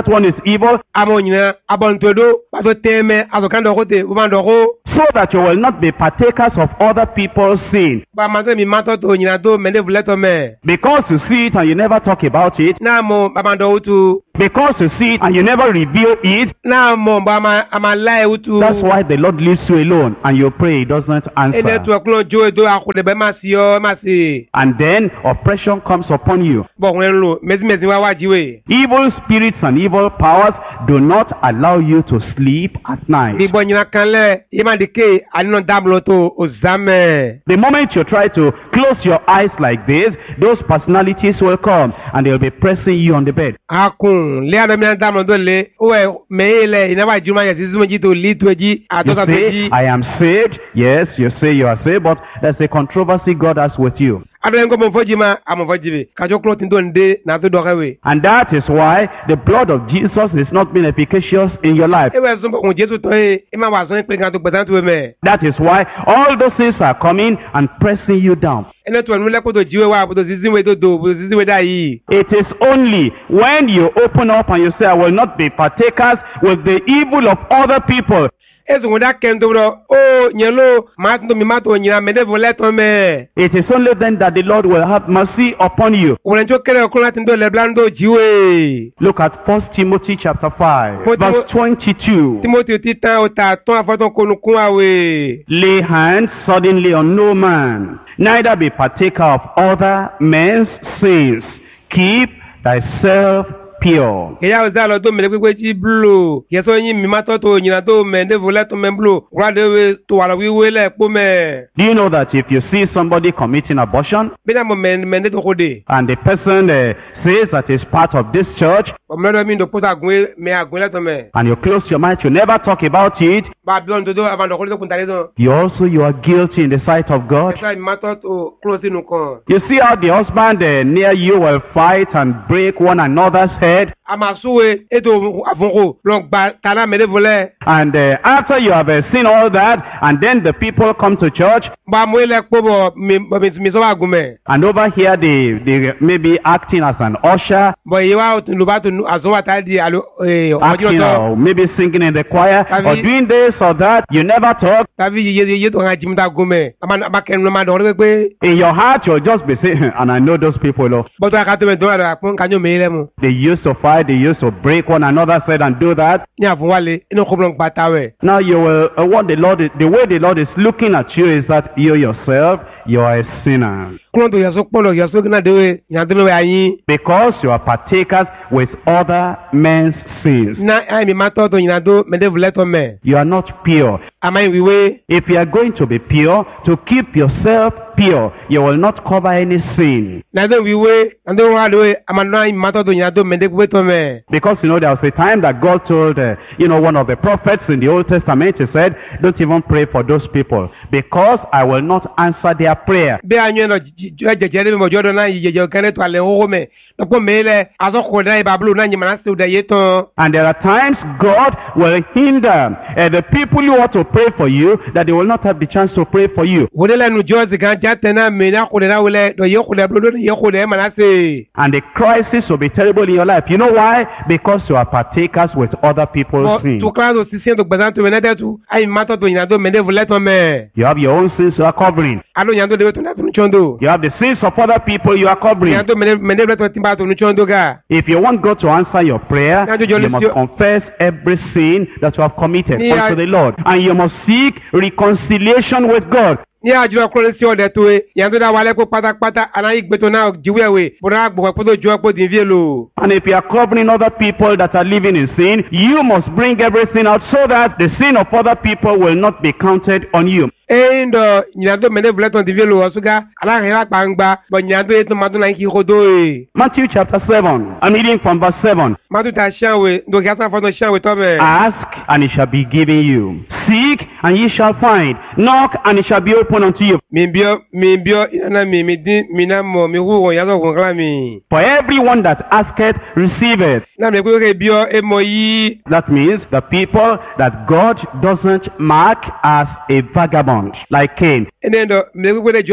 that one is evil, amo nyina abontodo bato teme azokando kote ubandoko so that you will not be partakers of other people's sin. ba mato mi mato to nyina do mende vuleto me Because you see it and you never talk about it, na mo babando utu because you see it and you never reveal it, na mo ba ma amalae utu that's why the Lord leaves you alone and you pray, he doesn't ene answer. tu aklo jo do akule be masio masi And then oppression comes upon you. bo nlo mezi mezi wa wajiwe Evil spirits and evil powers do not allow you to sleep at night. bi bo nyina kanle yemandike anino dablo to ozame The moment you try to close your eyes like this, those personalities will come and they'll be pressing you on the bed. akun le ado mi dablo do le owe meele ina wa juma yesi zumo ji to li toji You atoka say, toji I am saved. Yes, you say you are saved, but there's a controversy God has with you. adole ngo mo fojima amo fojibe kajo clothing do nde na to dokewe And that is why the blood of Jesus is not being efficacious in your life. ewe so mo Jesu to e ma wa so pe kan to gbetan to me That is why all those things are coming and pressing you down. ene to nle ko to jiwe wa to zizinwe to do bo zizinwe da yi It is only when you open up and you say, I will not be partakers with the evil of other people. ezu ngoda kendo bro o nyelo ma to mi ma to nyina me de voleto me It is only then that the Lord will have mercy upon you. wona jo kere ko lati ndo le blando jiwe Look at First Timothy chapter five, First verse twenty-two. Timothy titan o ta ton afoton konukun awe Lay hands suddenly on no man, neither be partaker of other men's sins. Keep thyself pure. eya o za lo do mele pepe ji blo yeso yin mi ma to to nyina to me de voleto me blo wa de we to wa wi we le po me Do you know that if you see somebody committing abortion be na mo me me de to kode and the person uh, says that he's part of this church, o me do mi ndo pota gun me agun le to me and you close your mouth, you never talk about it, ba bi on do do abando ko le kun tare do you also you are guilty in the sight of God. esa mi ma to to close nu kan You see how the husband uh, near you will fight and break one another's head, amasuwe eto afonko lo gba tana me de vole and uh, after you have uh, seen all that, and then the people come to church, ba mo le po bo mi mi so agun me and over here they they maybe acting as an usher, bo yi wa lu ba to aso wa ta di alo eh ojo acting to or maybe singing in the choir, Have or you- doing this or that. You never talk. tabi ye ye to ha jimta gun me ama ba ken lo ma do re pe In your heart, you'll just be saying, and I know those people, oh, bo to aka to me do ra pon kanyo me le mu they used to fight, they used to break one another's head and do that. ni afun wale inu ko blon gba tawe Now you will, uh, what the Lord is, the way the Lord is looking at you is that you yourself, you are a sinner. klon to yaso polo yaso gna de we nya de we ayin Because you are partakers with other men's sins. na ai mi ma to to nya do me de vole to me You are not pure. amai wiwe If you are going to be pure, to keep yourself pure, you will not cover any sin. na de wiwe na de wa de we amana ai ma to to nya do me de we to me Because, you know, there was a time that God told, uh, you know, one of the prophets in the Old Testament, he said, don't even pray for those people, because I will not answer their prayer. be anyo no jeje de mo jodo na yeje kene to ale ho me to po mele aso ko dai bablu na nyima na se de yeto And there are times God will hinder uh, the people who want to pray for you, that they will not have the chance to pray for you. wodela nu jozi kan jate na me na ko de na wele do ye ko de blu do ye ko de ma na se And the crisis will be terrible in your life. You know why? Because you are partakers with other people's sins. to claro si sien to gbazan to me na de tu ai ma to to nya do me de vole to me You have your own sins you are covering. alo nya do de to na to chondo You have the sins of other people you are covering. nya do me me de to timba to chondo ga If you want God to answer your prayer, Now, Jojo, you must listen- confess every sin that you have committed Yeah. unto the Lord. And you must seek reconciliation with God. ni ajo ko le si ode to e nya do da wale ko pata pata ana igbe to na jiwewe bo na gbo ko to jo po din vie lo And if you are covering other people that are living in sin, you must bring everything out so that the sin of other people will not be counted on you. e ndo nya do me de vole to din vie lo osuga ala hera pangba bo nya do e to ma do na ki ko do e Matthew chapter seven, I'm reading from verse seven. ma do ta shanwe do ga ta fo no shanwe to me Ask, and it shall be given you. Seek, and ye shall find. Knock, and it shall be opened unto you. mi bio mi bio ina mi mi din mi na mo mi hu won ya so kun kla mi For everyone that asketh, receiveth. na me ko ke bio e mo yi That means the people that God doesn't mark as a vagabond, like Cain. ene ndo me ko de jo ma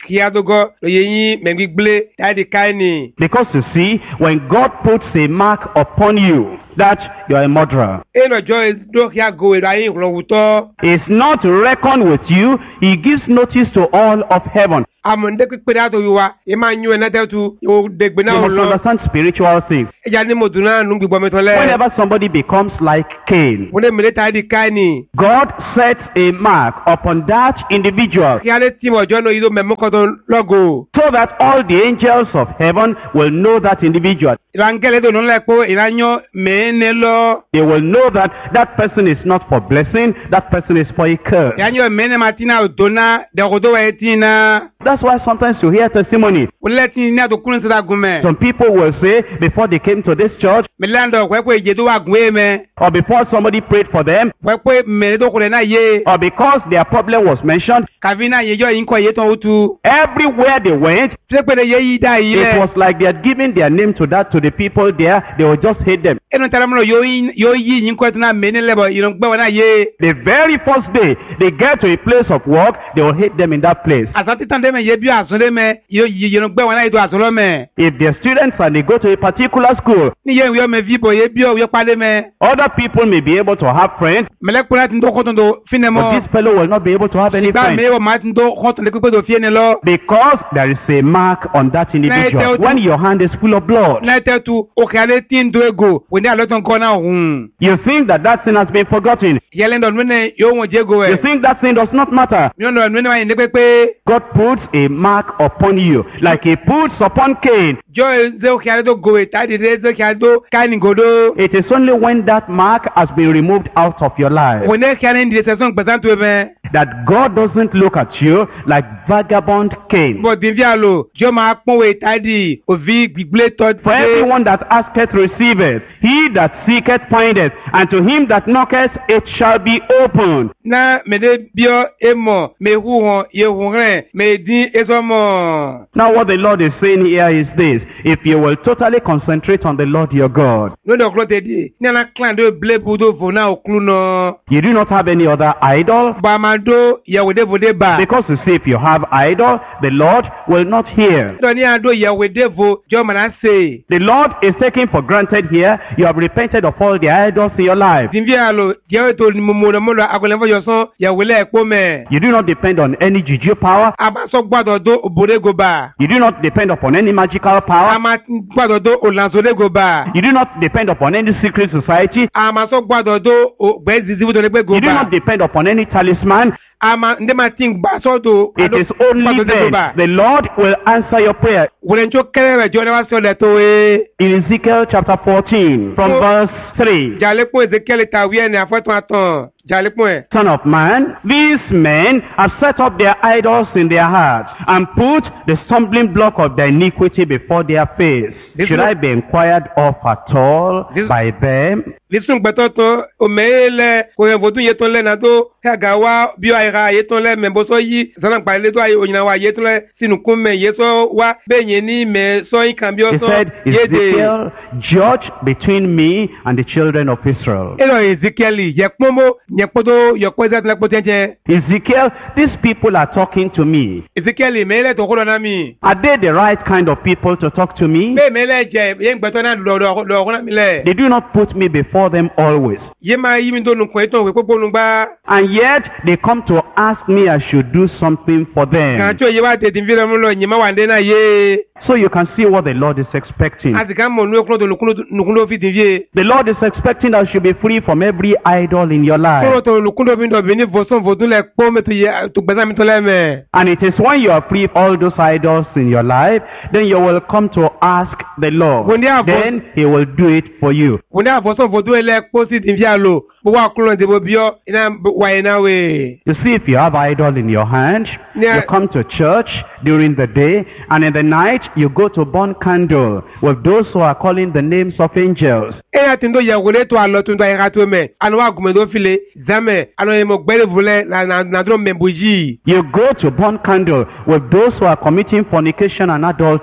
kiadogo lo yeyin mengigle tadi kaini. Because you see, when God puts a mark upon you that you are a murderer, Eno joy do kia go irayin lowuto. it's not reckoned with you. He gives notice to all of heaven. Amonde kpere ato yuwa e ma nyu enatetu o degbe na You must lo. understand spiritual things. Eja ni moduna nu gbigbo metole. Whenever somebody becomes like Cain, Wone mele tadi kaini. God sets a mark upon that individual Kiale timo jono ido memokoto logo. so that all the angels of heaven will know that individual. Irangele do nonle po iranyo menelo. They will know that that person is not for blessing, that person is for a curse. Iranyo mene matina odona de godo etina. That's why sometimes you hear testimony. Wole tin ni atokun se da gume. Some people will say before they came to this church Melando kwe kwe jedo wa gunwe me. or before somebody prayed for them Kwe kwe me do kule na ye. or because their problem was mentioned, Kavina ye jo inko ye ton utu. everywhere they went, Se pe de ye yi da yi it le. was like they had given their name to that to the people there. They would just hate them. Eno taramlo yo yi yo yi inko tuna meni lebo iron gbe wa na ye. The very first day they get to a place of work, they will hate them in that place. Asati tan de me ye bi asunle me yo yi iron gbe wa na ido asulo me. If they're students and they go to a particular school, Ni ye yo me vibo ye bi o yo pale me. other people may be able to have friends, Mele kuna tin do koton do finemo. but this fellow will not be able to have any Ba friends. me o ma tin do koton de pe do fiene lo. Because there is a mark on that individual. When your hand is full of blood, Na tetu o kale tin do ego. We ni aloton ko na hun. you think that that sin has been forgotten. Yele ndo nwene yo won jego You e. think that sin does not matter. Mi ndo nwene wa ni pepe. God puts a mark upon you, like he puts upon Cain. Jo ze o kale do go e tadi de ze kale do kani godo. It is only when that mark has been removed out of your life We ne kale ndi se son gbesan to me. that God doesn't look at you like vagabond Cain. Bo din vialo, jo ma pon we tadi ovi gbigble to For everyone that asketh receiveth, he that seeketh findeth, and to him that knocketh it shall be opened. na me de bio emo me hu hon ye hu ren me din esomo. Now what the Lord is saying here is this: if you will totally concentrate on the Lord your God, No do klo te di. Ni na clan do ble budo fo na oklu no. you do not have any other idol, Ba ma do ye we de vo de ba. because you see, if you have idol, the Lord will not hear. Do ni ado ye we de vo jo ma na se. The Lord is taking for granted here, you have repented of all the idols in your life. Din vialo, je to ni mo mo mo lo agole fo yo son ye we le po me. You do not depend on any juju power. Aba so gbado do obore go ba. You do not depend upon any magical power. Ama gbado do olanso le go ba. You do not depend upon any secret society. Ama so gbado do gbe zizi wo do le gbe go You do ba. not depend upon any talisman. Ama nde ma tin gba so do. It is only then the Lord will answer your prayer. Wole ncho kere jo le wa so le to e. In Ezekiel chapter fourteen, from Oh. verse three. Jale po Ezekiel ta wi eni afotun atan. Jale po e. Son of man, these men have set up their idols in their hearts and put the stumbling block of their iniquity before their face. This Should is- I be inquired of at all This- by them? Lisun gbeto to o mele ko ye bodun ye ton le na to ka ga wa bi o ira ye ton le me bo so yi sanan pa le to aye oyina wa ye ton le sinu kun me ye so wa be yen ni me so yin kan bi o He so said, ye de. Ezekiel, judge between me and the children of Israel. Elo Ezekiel ye pomo ye podo ye ko zat le po tenje. Ezekiel, these people are talking to me. Ezekiel mele to ko lo na mi. Are they the right kind of people to talk to me? Be mele je ye gbeto na lo lo lo ko na mi le. They do not put me before them always. Ye ma yi mi do nu ko eton we popo nu gba. And yet they come to ask me I should do something for Kan them. ti o ye wa te tin fi lo mu lo yin ma wa nde na ye. So you can see what the Lord is expecting. Ati kan mo nu oklo to nukun do fi tin fi. The Lord is expecting that you should be free from every idol in your Kuro life. to nukun do fi do bi ni voson vodun le po me to ye to gbesan mi to le me. And it is when you are free of all those idols in your life, then you will come to ask the Lord. When they are Then He will do it for you. Wo ni avoson vodun le po si tin fi alo. Bo wa kulo de bo bio ina wa ina we. You see, if you have idol in your hand, Yeah. you come to church during the day, and in the night you go to burn candle with those who are calling the names of angels. E ya tin do ye wo le to alo tun do ira to me. Anu wa gume do file zame anu ye mo gbere vule na na na dro membuji. You go to burn candle with those who are committing fornication and adultery.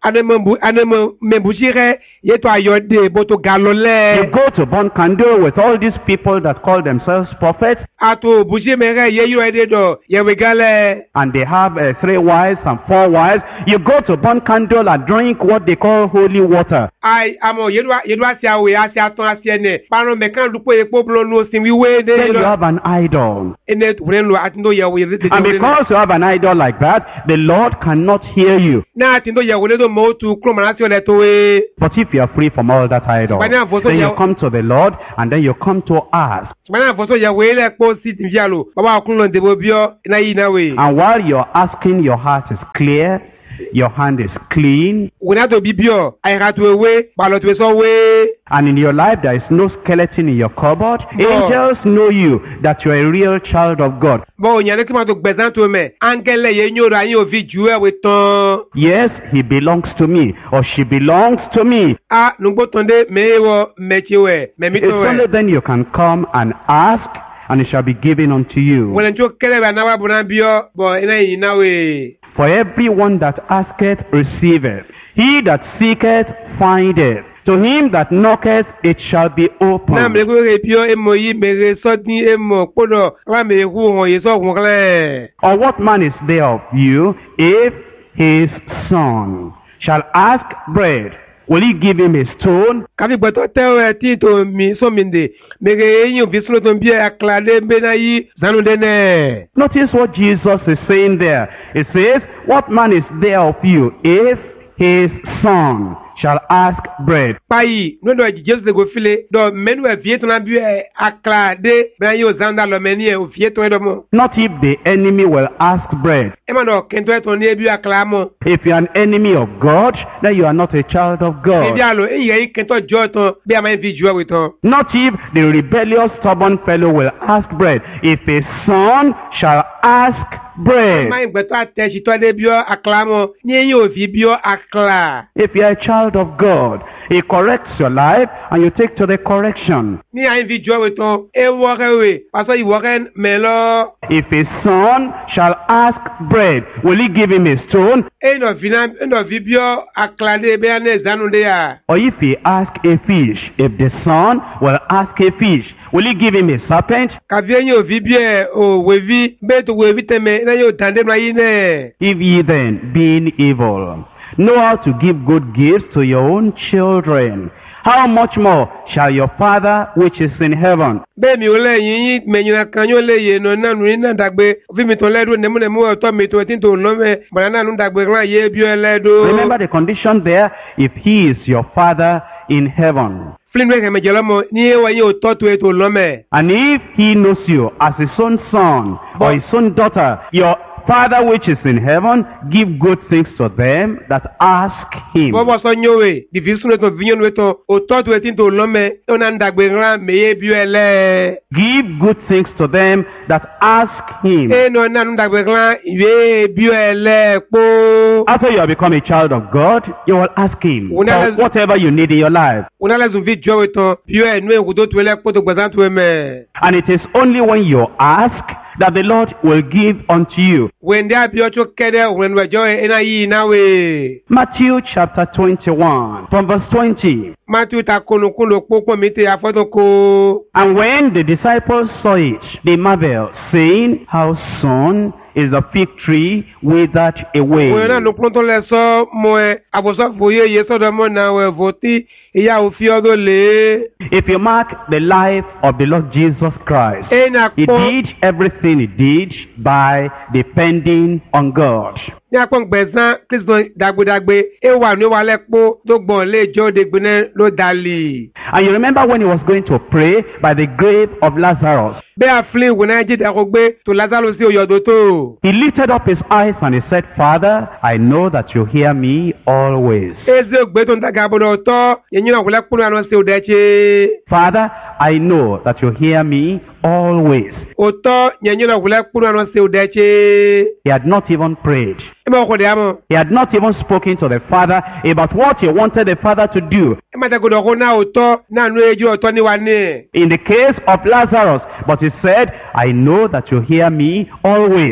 anembu anemo membushire yeto ayode boto galole. You go to burn candle with all these people that call themselves prophets, Ato bushi mere yeyo ededo yewe gale. and they have uh, three wives and four wives. You go to burn candle and drink what they call holy water. Ai amo yedwa yedwa sia we asia ton asia ne. Paro mekan dupo epo blo no sin wiwe de. Then you have an idol. Ene wrenlo atindo yewe yede. And because you have an idol like that, the Lord cannot hear you. Na atindo yewe le do mo tu kro manati ole to we. But if you are free from all that idol, then you come to the Lord and then you come to ask. Mana foso yewe le po sit vialo. Baba kunlo ndebo bio na yi na we. And while you're asking, your heart is clear, your hand is clean, Wona to bibio ai ra to we, ba lo to so we. and in your life there is no skeleton in your cupboard. Angels know you that you are a real child of God. Bo nyane ki ma to gbezan to me. Angele ye nyora yin o vi juwe we ton. Yes, he belongs to me, or she belongs to me. Ah, nungbo tonde me wo mechi we, me mi It's to only we. then you can come and ask, and it shall be given unto you. Wona njo kele ba na wa bona bio, bo ina yi na we. For everyone that asketh receiveth, he that seeketh findeth, to him that knocketh it shall be Na opened. mle ko re bio e mo yi me re so din e mo podo, wa me hu hon ye so hun kle. Or what man is there of you, if his son shall ask bread, will he give him a stone? Kafi gbeto te o ti to mi so mi de. Me re yin vi suno ton bie aklade be na yi zanu de ne. Notice what Jesus is saying there. It says, what man is there of you, if his son shall ask bread? Payi, no do Jesus de go file, do menu e vie ton na bie aklade be na yi o zanda lo meni e o vie ton do mo. Not if the enemy will ask bread. E ma do kento e ton ni e bie aklamo. If you are an enemy of God, then you are not a child of E God. bia lo e yi kento jo ton, be ma vi juwe we ton. Not if the rebellious, stubborn fellow will ask bread. If a son shall ask bread. Ma gbeto ate si to de bio aklamo, ni yin o vi bio akla. If you are a child of God, he corrects your life and you take to the correction. Ni a vi juwe we ton, e wo re we, paso yi wo ren me lo. If a son shall ask bread, will he give him a stone? E no vina, e no vi bio aklade be na zanu de ya. Or if he ask a fish, if the son will ask a fish, will he give him a serpent? Ka vi yin o vi bie o we vi, be to we vi teme na yo tande na yi ne. If ye then, being evil, know how to give good gifts to your own children, how much more shall your Father which is in heaven Be mi o le yin yin me yin kan yo le ye no na nu na dagbe, vi mi ton le do ne mu ne mu o to mi to tin to no me, bana na nu dagbe ran ye bi o le do. Remember the condition there, if he is your Father in heaven. Flin we me jelo mo ni e wa yin o to to e to no me. And if he knows you as his own son or his own daughter, your Father which is in heaven, give good things to them that ask him. Bo bo so nyowe, di vi sunu to vinyo we to o to to e tin to no me, o na dagbe ran me ye bi o le. Give good things to them that ask him. E no na nu dagbe ran ye bi o le po. After you have become a child of God, you will ask him for whatever you need in your life. Una la zu vi jo we to, bi o e nu e ku to to le po to gbazan to e me. And it is only when you ask that the Lord will give unto you. When they be ocho kede when we joy ina yi na we. Matthew chapter twenty-one, from verse twenty. Matthew ta kunu kunu popo mi te afoto ko. And when the disciples saw it, they marveled, saying, how soon is the fig tree withered away? When na no pronto le so mo e aboso foye ye so do mo na we voti iya o fi odo le. If you mark the life of the Lord Jesus Christ, E na he po did everything he did by depending on God. ni apon gbezan Kristo dagbe dagbe e wa ni wa lepo to gbon le jo de gbene lo dali. And you remember when he was going to pray by the grave of Lazarus, Be a flin when I did agbe to Lazarus o yodo to. he lifted up his eyes and he said, Father, I know that you hear me always. Eze gbe to ndaga bodo to yen na wole kunu anu se o deche. Father, I know that you hear me always. O to yen na wole kunu anu se o deche. He had not even prayed. E ma ko de amo. He had not even spoken to the Father about what he wanted the Father to do. E ma te ko do ko na o to na nu eju o to ni wa ni. In the case of Lazarus, but he said, I know that you hear me always.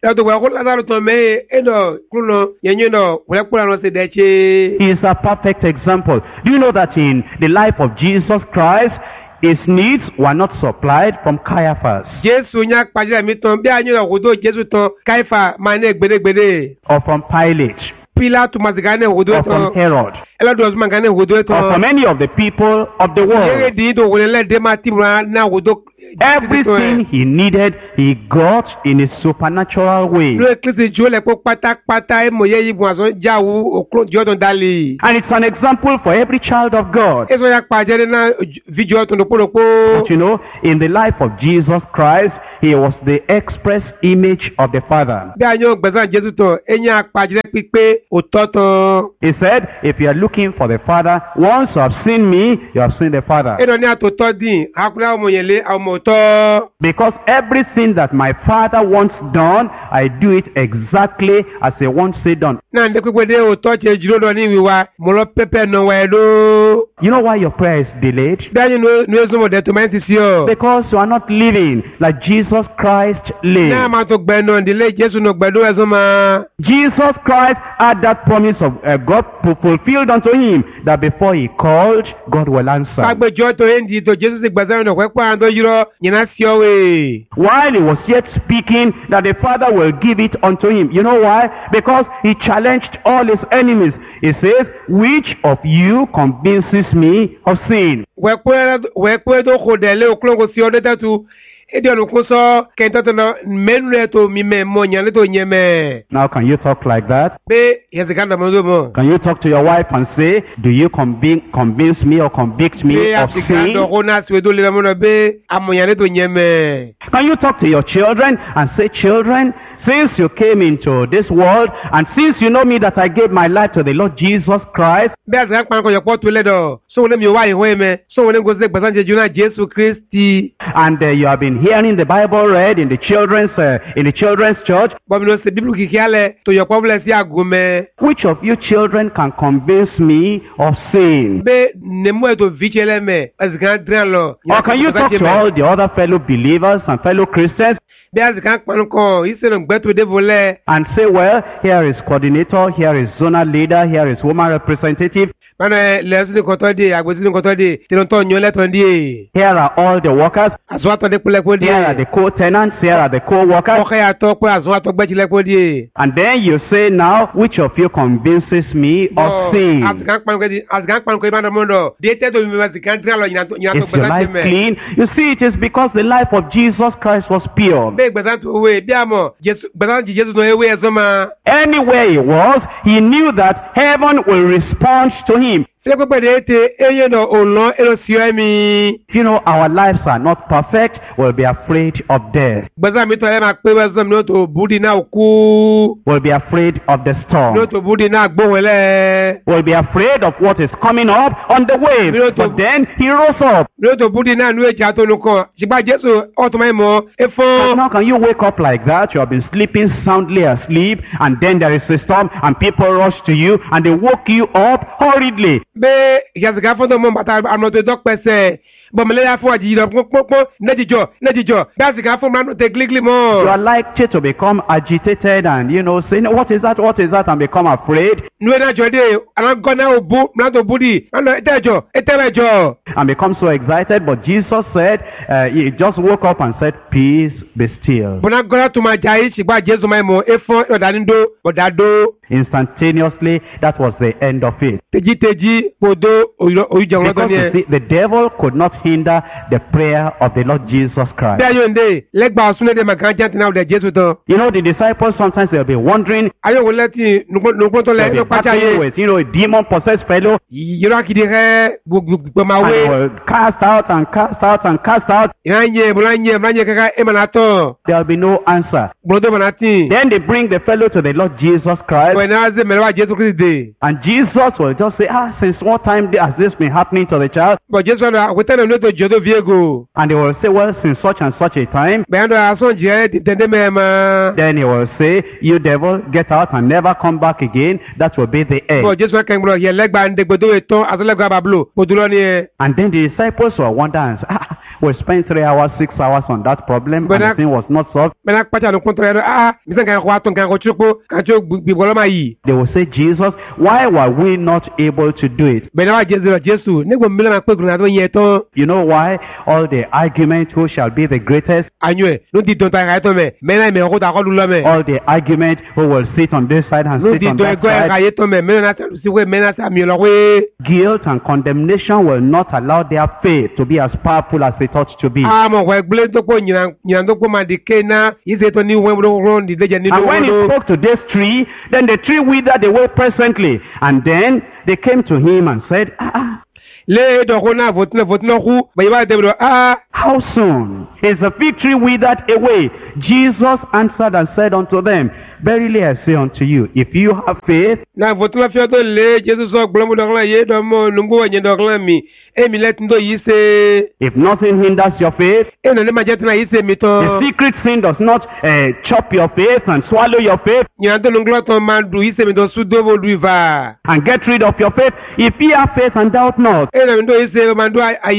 Ya to wa ko Lazarus to me eno kuno yenye no wele kula no se deche. He is a perfect example. Do you know that in the life of Jesus Christ, his needs were not supplied from Caiaphas Jesu nya pajira mi ton bi anyo no godo Jesu ton Kaifa mane gbedegbede or from Pilate Pilate mazigane godo or from ton Herod ela do mazigane godo or ton from any of the people of the Yere world. di do wele de ma timra na godo Everything he needed, he got in a supernatural way. lo eklesi jo le ko pátápátá e moye yibun aso jawu okro jodon dali. And it's an example for every child of God. Eso ya pajere na video ton dopolopo. But you know, in the life of Jesus Christ, he was the express image of the Father. Bi anyo gbezan Jesu ton enya pajere pipe ototon. He said, if you are looking for the Father, once you have seen me, you have seen the Father. Eno ni atoto din akuna omoyele omo to. Because everything that my Father wants done, I do it exactly as he wants it done. Na nde kwede oto che jiro do ni wiwa mo lo pepe no we do. You know why your prayer is delayed? Bi anyo no no ezo mo de to menti si o. Because you are not living like Jesus Christ lived. Na ma to gbe no ndile Jesu no gbe do ezo ma. Jesus Christ had that promise of uh, God fulfilled unto him that before he called, God will answer. Agbejo to endi to Jesu se gbezan no kwe pa ando jiro nyina si o we. While he was yet speaking, that the Father will give it unto him. You know why? Because he challenged all his enemies. He says, which of you convinces me of sin? We kwe we kwe do ko de le oklongo si o de tatu. Edi onu ko so kento to no menu to mi me mo nya le to nyeme. Now can you talk like that? Be yezikanda mo mo. Can you talk to your wife and say, do you convince, convince me or convict me Be of yezikanda sin? ko na swe do le mo no be amonya le to nyeme. Can you talk to your children and say, children, since you came into this world and since you know me that I gave my life to the Lord Jesus Christ, Be azan pa ko yo po to le do. So wole mi wa iho me. So wole go se gbasan je juna Jesu Kristi. and uh, you have been hearing the Bible read in the children's uh, in the children's church, Bo mi no se Bible kiki ale to yo problem si agume. which of you children can convince me of sin? Be ne mo e to vichele me. Azikan dran lo. Or can you talk to all the other fellow believers and fellow Christians Be azikan pa nko ise no gbe to de vole. and say, well, here is coordinator, here is zonal leader, here is woman representative, Mana le si ko to de agbo si ko to de ti no to nyo le to di. here are all the workers, Aso ato de pele ko di. here are the co-tenants, here are the co-workers. Ko ya to pe aso ato gbe ti le ko di. And then you say now, which of you convinces me of sin? Azikan pa nko di azikan pa nko ibana mondo. De te to mi azikan dran lo nyina to nyina to Is your gbe life me. clean? You see, it is because the life of Jesus Christ was pure. Be gbesan to we bi amo Jesu gbesan ji Jesu no ewe ezoma. Anywhere he was, he knew that heaven will respond to him. Se ko pe de te eye no olon ero si o mi. You know, our lives are not perfect. We'll be afraid of death. Gbesan mi to e ma pe wezom no to budi na oku. We'll be afraid of the No storm. to budi na gbohele. We'll be afraid of what is coming up on the wave. But then he rose up. No to budi na nu eja to nu kan. Sigba Jesu o to mai mo e And fun. now can you wake up like that? You have been sleeping soundly asleep, and then there is a storm, and people rush to you, and they woke you up hurriedly. Be yazika fun to mo bata ano to dok pese. Bo mele ya fun aji do pon nejijo nejijo. Yazika fun ma no te gligli You mo. are likely to become agitated and, you know, saying, what is that, what is that, and become afraid, Nu na jode anan gona obu na to budi. Ano etejo eterejo. and become so excited. But Jesus said, uh, he just woke up and said, peace, be still. Bona gona to ma jai sigba Jesu mai mo e fun odanindo odado. Instantaneously, that was the end of it. Teji teji podo oyijo ro to Because ni you e. see, the devil could not hinder the prayer of the Lord Jesus Christ. Be ayo nde legba osunle de makan jant na de Jesu to. You know, the disciples sometimes they'll be wondering, Ayo wo leti nukun to le they'll no be pacha battling ye. with, you know, a demon-possessed fellow, Yiro akidi re gbogbo ma and they we. will cast out and cast out and cast out. Iranye bulanye bulanye kaka e manato. There'll be no answer. Brodo manati. Then they bring the fellow to the Lord Jesus Christ, When I say melewa Jesu Christ de. and Jesus will just say, ah, since what time has this been happening to the child? But Jesu na ko tele no to jodo viego. And they will say, well, since such and such a time. Be ando aso je tende me ma. Then he will say, you devil, get out and never come back again. That will be the end. But Jesu kan bro ye legba nde gbodo eton aso legba bablo. Podulo ni e. And then the disciples will wonder and say, ah, We spent three hours, six hours on that problem, But and I- the thing was not solved. Mena pacha no kontro ya ah, misen kan kwa ton kan ko chupo, kan cho bibolo ma yi. They will say, Jesus, why were we not able to do it? Bena wa Jesu Jesu, ne go mile ma pe guna to yen ton. You know why? All the argument who shall be the greatest, Anyo, no di ton ta ka to me. Mena me ko ta ko lu lo me. all the argument who will sit on this side and No sit di on ton that ko ka side. ye to me. Mena na ta si we mena sa mi lo we. Guilt and condemnation will not allow their faith to be as powerful as they thought to be. Ah mo ko gble to ko nyan nyan to ko ma di ke na, ise to ni we mo ron di deje ni And when he do. spoke to this tree, then the tree withered away presently. And then they came to him and said, ah, ah, Le do ko na vot na vot na ku, ba ba de do ah. how soon is the fig tree withered away? Jesus answered and said unto them, verily I say unto you, if you have faith, Na vot la fio to le Jesu so gble mo do la ye do mo nungu wa nyen do la mi. E mi let ndo yi se. if nothing hinders your faith, E no le ma jet na yi se mi to. the secret sin does not uh, chop your faith and swallow your faith Nyan to nunglo to man du yi se mi do su do bo du va. and get rid of your faith. If ye have faith and doubt not, E no ndo yi se man du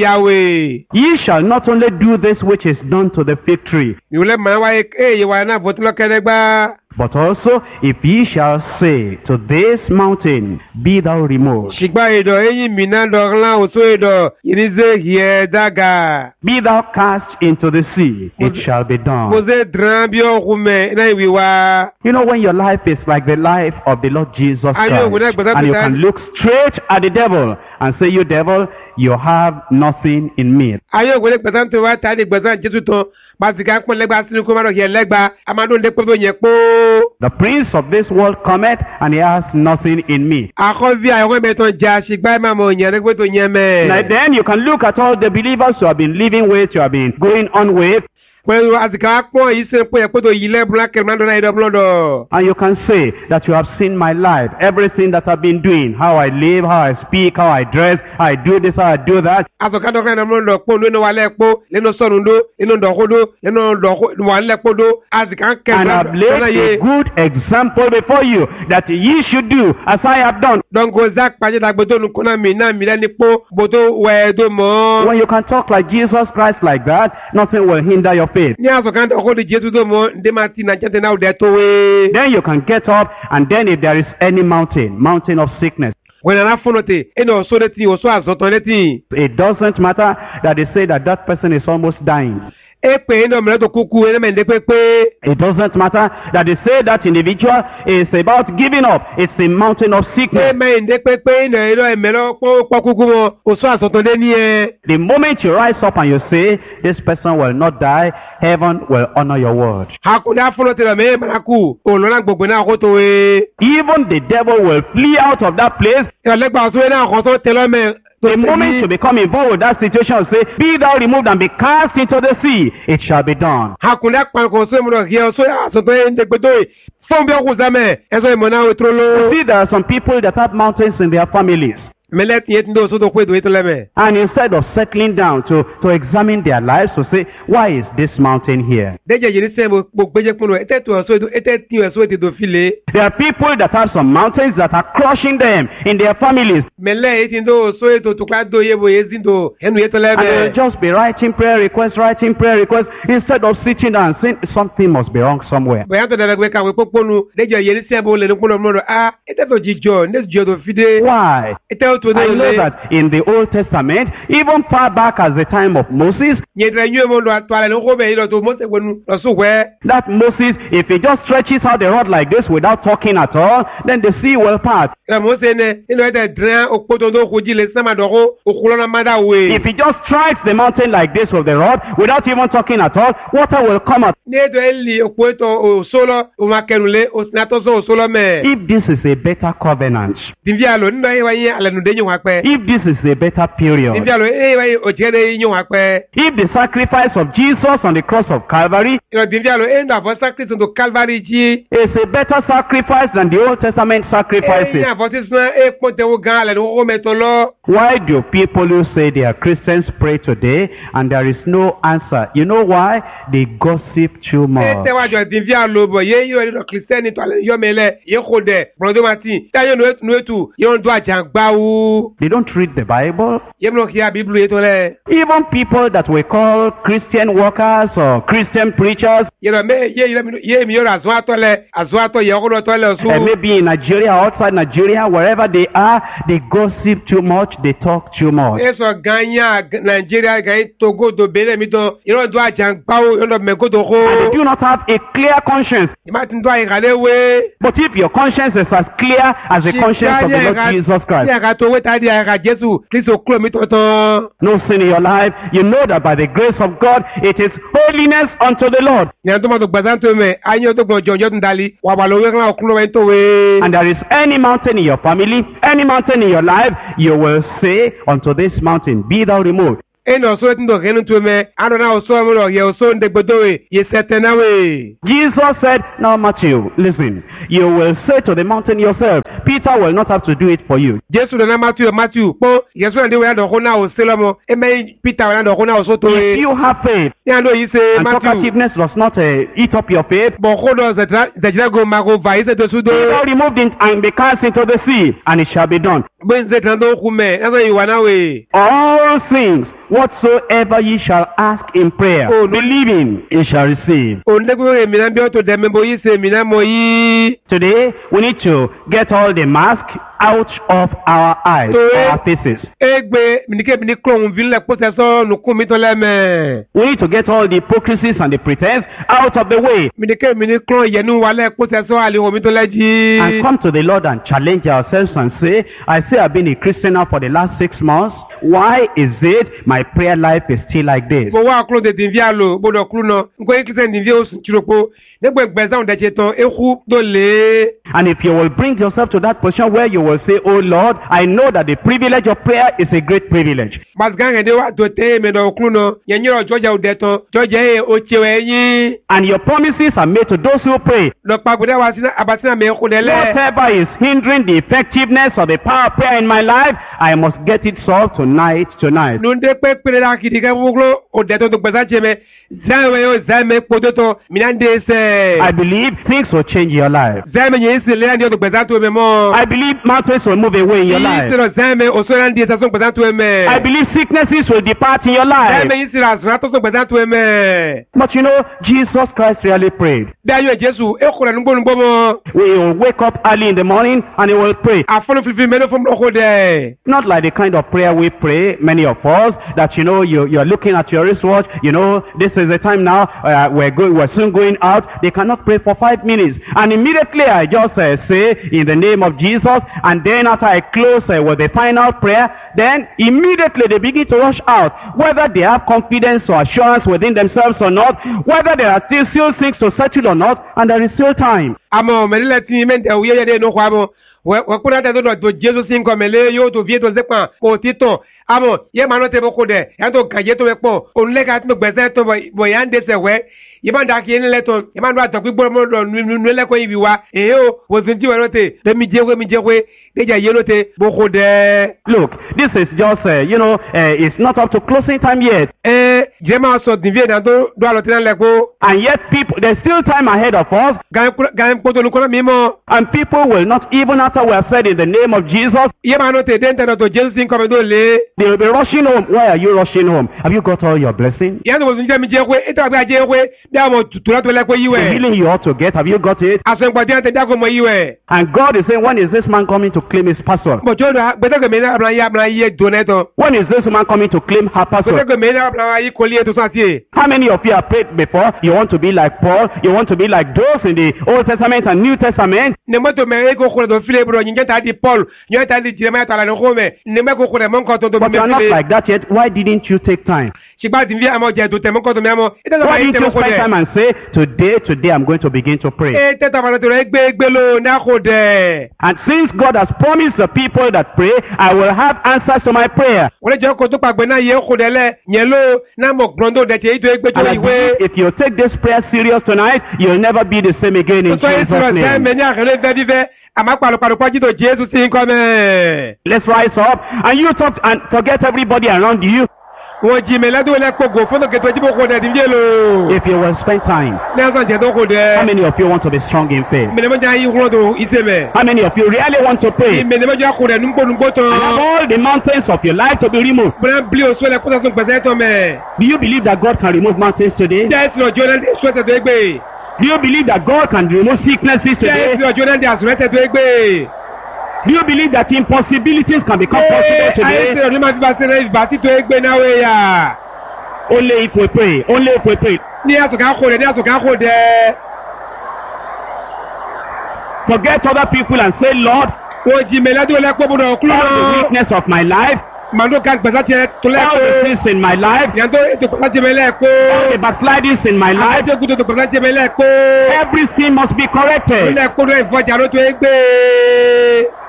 ayawe. ye shall not only do this which is done to the fig tree, Yo le ma wa e ye wa na vot la kene gba. but also if ye shall say to this mountain, be thou removed, Shigba e do e yi mi na do la o so e do. Yi ze hie daga. be thou cast into the sea, it shall be Mo done. ze dran bi o kume na wi wa. You know, when your life is like the life of the Lord Jesus Are you Christ, with that? and you can look straight at the devil and say, you devil, you have nothing in me. Ayo gole gbesan to wa ta ni gbesan Jesu to. Ba ti ka pon legba sinu ko ma do hie legba. Amado le po do yen po. The prince of this world cometh, and he has nothing in me. Akọvi ayọ̀wé mẹ́tọ́ jà ṣìgbà ẹ̀ máa mọ̀ ìyẹn nígbà tó yẹn mẹ́. Now then you can look at all the believers you have been living with, you have been going on with, Pẹ̀lú àsìkò àpọ̀ yìí ṣe pé ẹ̀pẹ́ tó yí lẹ́bùrún akẹ́rù náà ìdọ̀ búlọ́dọ̀. and you can say that you have seen my life, everything that I've been doing, how I live, how I speak, how I dress, how I do this, how I do that. Àsọ̀kadọ̀ kan ìdọ̀ búlọ́dọ̀ pọ̀ lónìí wà lẹ́pọ̀ lẹ́nu sọ̀rùn dó lẹ́nu dọ̀kọ́ dó lẹ́nu dọ̀kọ́ wà lẹ́pọ̀ dó àsìkò And I've akẹ́rù laid náà a yé. good example before you that ye should do as I have done. Dọ́nkọ̀ zak pàṣẹ dàgbé tó nukọ́ náà mi náà mi lẹ́ni pọ̀ bó tó wẹ̀ tó mọ́. When you can talk like Jesus Christ like that, nothing will hinder your faith. Ní àsọ̀kadọ̀ ọkọ̀ di Jésù tó mọ́ ndé máa ti nà jẹ́tẹ̀ náà dẹ̀ tó wé. Then you can get up, and then if there is any mountain, mountain of sickness, Wọ́n nana fọ́nà tè ẹni ọ̀ṣọ́ létí ọ̀ṣọ́ àzọ̀tàn létí. it doesn't matter that they say that that person is almost dying. E pè é ní ọmọ rẹ̀ tó kúkú ẹni mẹ́ndé pépé. It doesn't matter that they say that individual is about giving up. It's a mountain of Pé sickness. mẹ́ndé pépé ní ẹ̀rọ ẹ̀mẹ́rọ pọ́ kúkú wọn ọ̀ṣọ́ àzọ̀tàn lé ní ẹ. The moment you rise up and you say, this person will not die, heaven will honor your word. Hakùnrin afọ́nà tẹ̀lé mẹ́rin mẹ́rakù òlọ́lá gbogbo náà kó tó wé. Even the devil will flee out of that place. Ìrọ̀lẹ́gbà ọ̀ṣọ́ náà kọ́ tó tẹ̀lé mẹ́. The moment you become involved with that situation, say, be thou removed and be cast into the sea, it shall be done. Hakùnrin apànkọ̀ ọ̀ṣọ́ ìmúlò kí ọ̀ṣọ́ àzọ̀tàn yẹn ń dẹ́gbẹ́tò fún bí ọkùnrin sámẹ̀ ẹ̀ṣọ́ ìmọ̀ náà wẹ́túró ló. See, there are some people that have mountains in their families. Mẹ́lẹ́tì yẹn ti ń dé ọ̀ṣọ́ tó kó ètò ètò lẹ́mẹ̀. And instead of settling down to, to examine their lives, to say, why is this mountain here? Dẹ́jẹ̀ yìí ní sẹ́yìn mo gbẹ́jẹ́ kúnnú ẹ̀ tẹ́tù ọ̀ṣọ́ ètò ètò tí ọ̀ṣọ́ ètò file. There are people that have some mountains that are crushing them in their families. Mẹ́lẹ́ yìí ti ń dé ọ̀ṣọ́ ètò tó ká dó yé bo yé sí dò ẹnu ètò And lẹ́mẹ̀. they'll just be writing prayer requests, writing prayer requests, instead of sitting down and saying, something must be wrong somewhere. Bẹ̀yà tó dẹ̀rẹ̀ gbé kàwé pópónu dẹ́jẹ̀ yìí ní sẹ́yìn bó lè ní kúnnú ọmọdé a ètò tó jíjọ ní ètò tó fi dé. Why? Ètò tó dé I know lé. that in the Old Testament, even far back as the time of Moses, Nyẹ̀dẹ̀rẹ̀ yín ọmọ lọ àtọ́ alẹ́ ní kó bẹ̀ yìí lọ tó mọ́tẹ̀ gbẹnu lọ sùn wẹ́. that Moses, if he just stretches out the rod like this without talking at all, then the sea will part. Ìrọ̀mọ́sẹ̀ ní nínú ẹ̀dẹ̀ dìrín òpó tó ń tó kojú lè sẹ́màdọ́kọ́ òkúlọ́nà mádà wé. If he just strikes the mountain like this with the rod without even talking at all, water will come out. Ní ètò ẹ̀lì òpó ètò òṣòlọ́ òun akẹrùnlé òsínátọ́sọ òṣòlọ́ mẹ́. If this is a better covenant, Dìbí àlọ́ nínú ẹ̀yẹ wáyé alẹ́nudé yín wá pẹ́. if this is a better Dìbí period, àlọ́ ẹ̀yẹ wáyé òjìkẹ́dẹ́ yín wá pẹ́. if the sacrifice of Jesus on the cross of Calvary Ìrọ̀ dìbí àlọ́ ẹ̀yẹ àfọ́ sákìtì tó Calvary jí. is a better sacrifice than the Old Testament sacrifices, Ẹ̀yẹ àfọ́ sísun ẹ̀ pọ̀ tẹ̀wọ́ gan alẹ́ ní kókó mẹ́tọ́ lọ. why do people who say they are Christians pray today and there is no answer? You know why? They gossip too Ẹ much. tẹ́wájọ dìbí àlọ́ bọ̀ yé yíyọ nínú kìrìsìtẹ́nì tó alẹ́ yọ mẹ́lẹ̀ yé kó dẹ̀ bọ̀dọ̀ máa tì. Táyọ̀ nù ètù yóò dún àjà gbáwó. wu. They don't read the Bible. Yem lo kia Bible yeto le. Even people that we call Christian workers or Christian preachers, Ye lo me ye ye ye mi yo azo ato le azo ato ye ko to le su. and maybe in Nigeria, outside Nigeria, wherever they are, they gossip too much, they talk too much. Eso ganya Nigeria ga Togo do bele mi to iro do ajan pawo yo do me ko to And ho. they do not have a clear conscience. Ima tin do ai gale we. But if your conscience is as clear as the conscience of the Lord Jesus Christ, Ya ga to we ta di ga Jesu Kristo klo mi to to. no sin in your life, you know that by the grace of God, it is holiness unto the Lord. Ni to mo to gbazan to me anyo to gbo jojo tun dali wa ba lo we kan okun lo we to we. And there is any mountain in your family, any mountain in your life, you will say unto this mountain, be thou removed. Eno so tin do genu to me ano na so mo lo ye so nde gbodo we ye setena we. Jesus said, now Matthew, listen, you will say to the mountain yourself, Peter will not have to do it for you. Jesu na Matthew Matthew po Yesu nde we do ko na o se lo mo e me Peter we na do ko na o so to If we. you have faith, Ni ando yi se and Matthew. talkativeness does not uh, eat up your faith, Bo ko do zetra zetra go ma go vai se to su do. be thou removed in, and be cast into the sea, and it shall be done. Bo zetra do ku me na so yi wa na we. All things whatsoever ye shall ask in prayer, Oh, no. believing ye shall receive. O nde go mi na bi o to de me bo yi se mi na mo yi. Today, we need to get all the mask out of our eyes, Today- our faces. Egbe mi ni ke mi ni klon vi le po se so nu ku mi to le me. We need to get all the hypocrisies and the pretense out of the way Mi ni ke mi ni klon ye nu wa le po se so ali o mi to le ji. and come to the Lord and challenge ourselves and say, I say I've been a Christian now for the last six months. Why is it my prayer life is still like this? Bo wa klon de din vi alo bo do klu no. Nko yi kristen din vi o sun chiropo. Negbe gbeza on de che ton eku do le. And if you will bring yourself to that position where you will say, oh Lord, I know that the privilege of prayer is a great privilege. Bas gan de wa do te me do klu no. Ye nyiro joja o de ton. Joja e o chewe yin. And your promises are made to those who pray. Lo pa gbe wa sina abasina me ko de le. Whatever is hindering the effectiveness of the power of prayer in my life, I must get it solved tonight, tonight. Nunde pe pere la kidi ka buglo o de to to gbeza che me. Zawe yo zame podo to minande se. I believe things will change your life. Zame nye isi le andi o to gbeza to me mo. I believe mountains will move away in your life. Isi lo zame o so andi sa so gbeza to me. I believe sicknesses will depart in your life. Zame isi la so to so gbeza to me. But you know, Jesus Christ really prayed. Bi ayo Jesu e ko re nugbo nugbo mo. We will wake up early in the morning and he will pray. Afolo fifi me no fom oko de. Not like the kind of prayer we pray, many of us, that you know, you, you're looking at your wristwatch, you know, this is the time now, uh, we're going, we're soon going out. They cannot pray for five minutes. And immediately I just uh, say, in the name of Jesus, and then after I close uh, with the final prayer, then immediately they begin to rush out. Whether they have confidence or assurance within themselves or not, whether there are still, still things to settle or not, and there is still time. Amo me le ti me de uye de no kwa mo. We we kuna de do do Jesu sin ko mele yo to vie to zepan ko titon. Amo ye ma no te boko de. Ya to gaje to we po. O le ka ti me gbese to bo ya nde se we. Ye ma da ki ni le to. Ye ma do atan gbigbo mo do nu le ko ibi wa. E o wo sin ti we no te. De mi je we mi je we. De ja ye no te boko de. Look, this is just, uh, you know, uh, it's not up to closing time yet. Eh je ma so din vie na do do alo tin le ko. And yet people, there's still time ahead of us. Gan gan ko to nu ko mi mo. And people will not, even after we have said in the name of Jesus, Ye ma no te den te do Jesu sin ko me do le. they will be rushing home. Why are you rushing home? Have you got all your blessings? Ye no wo sin je mi je we. E ta gba je we. Bi amo tutura to le ko yi The we. healing you ought to get, have you got it? Aso ngba di ante da ko mo yi we. And God is saying, when is this man coming to claim his pastor? But you know, better go me na abran ya abran ye donato. When is this woman coming to claim her Better pastor? go me na abran ye koli to santie. How many of you have prayed before? You want to be like Paul? You want to be like those in the Old Testament and New Testament? Ne moto me e ko ko do file bro nyi ta di Paul, nyi ta di Jeremiah ta la no ko me. Ne me ko ko de mon ko to do me But you are not file. like that yet. Why didn't you take time? Sigba di vi amo je do te mon ko to me amo. E ta Why ma didn't te you mo ko spend time de. and say, today, today I'm going to begin to pray? E te ta ba to re gbe gbe lo na ko de. And since God has promised the people that pray, I will have answers to my prayer. Wole je ko to pagbe na ye ko de le. Yen lo na mo grondo de te ito e gbe And to I iwe. believe if you take this prayer serious tonight, you'll never be the same again in So e Jesus' so se name. me ni akele ve vive. Ama palo palo pa jito Jesu sin ko me. Let's rise up and you talk and forget everybody around you. Wọ́n jí mi lẹ́dún ilẹ̀ kpọ̀gò fún òkè tó jí bó kò dẹ̀ dídí èlò. If you will spend time, Ní ẹ̀sán jẹ́ tó kò dẹ̀. how many of you want to be strong in faith? Mẹ̀lẹ́mẹ́jà yín kúrò tó ìṣe mẹ́. How many of you really want to pray? Mẹ̀lẹ́mẹ́jà kò dẹ̀ núgbónúgbó tán. And have all the mountains of your life to be removed. Bẹ́ẹ̀ bí o sọ́lẹ̀ kó sọ́sọ́ gbẹ̀sẹ̀ tán mẹ́. Do you believe that God can remove mountains today? Jẹ́ ẹ̀sìn ọjọ́ náà dé sọ́tẹ̀ tó gbé. Do you believe that God can remove sicknesses Jẹ́ today? ẹ̀sìn ọjọ́ náà dé àsùnrẹ́tẹ̀ tó gbé. Do you believe that impossibilities can become possible Ayé today? ṣe ọdún máa fi bá ṣe rẹ̀ ìbá títò gbé náà wẹ̀ yà. Only if we pray. Only if we pray. Ní àsùnká kò dẹ̀ ní àsùnká kò dẹ̀. Forget other people and say, Lord, Wọ́n jí mi lẹ́dún ilẹ̀ kpọ̀bùdọ̀ kúrò all the náà. weakness of my life, Màdó ká gbẹ̀sẹ̀ tiẹ̀ tó all the lẹ́kọ̀ọ́. sins in my life, Yàtọ̀ ètò gbẹ̀sẹ̀ jẹ́ mi all lẹ́kọ̀ọ́. the backslidings in my life, Àti èkútó tó gbẹ̀sẹ̀ jẹ́ mi lẹ́kọ̀ọ́. every sin must be corrected. Ilé ẹ̀kọ́ ló ìfọ̀jà ló tó gbé.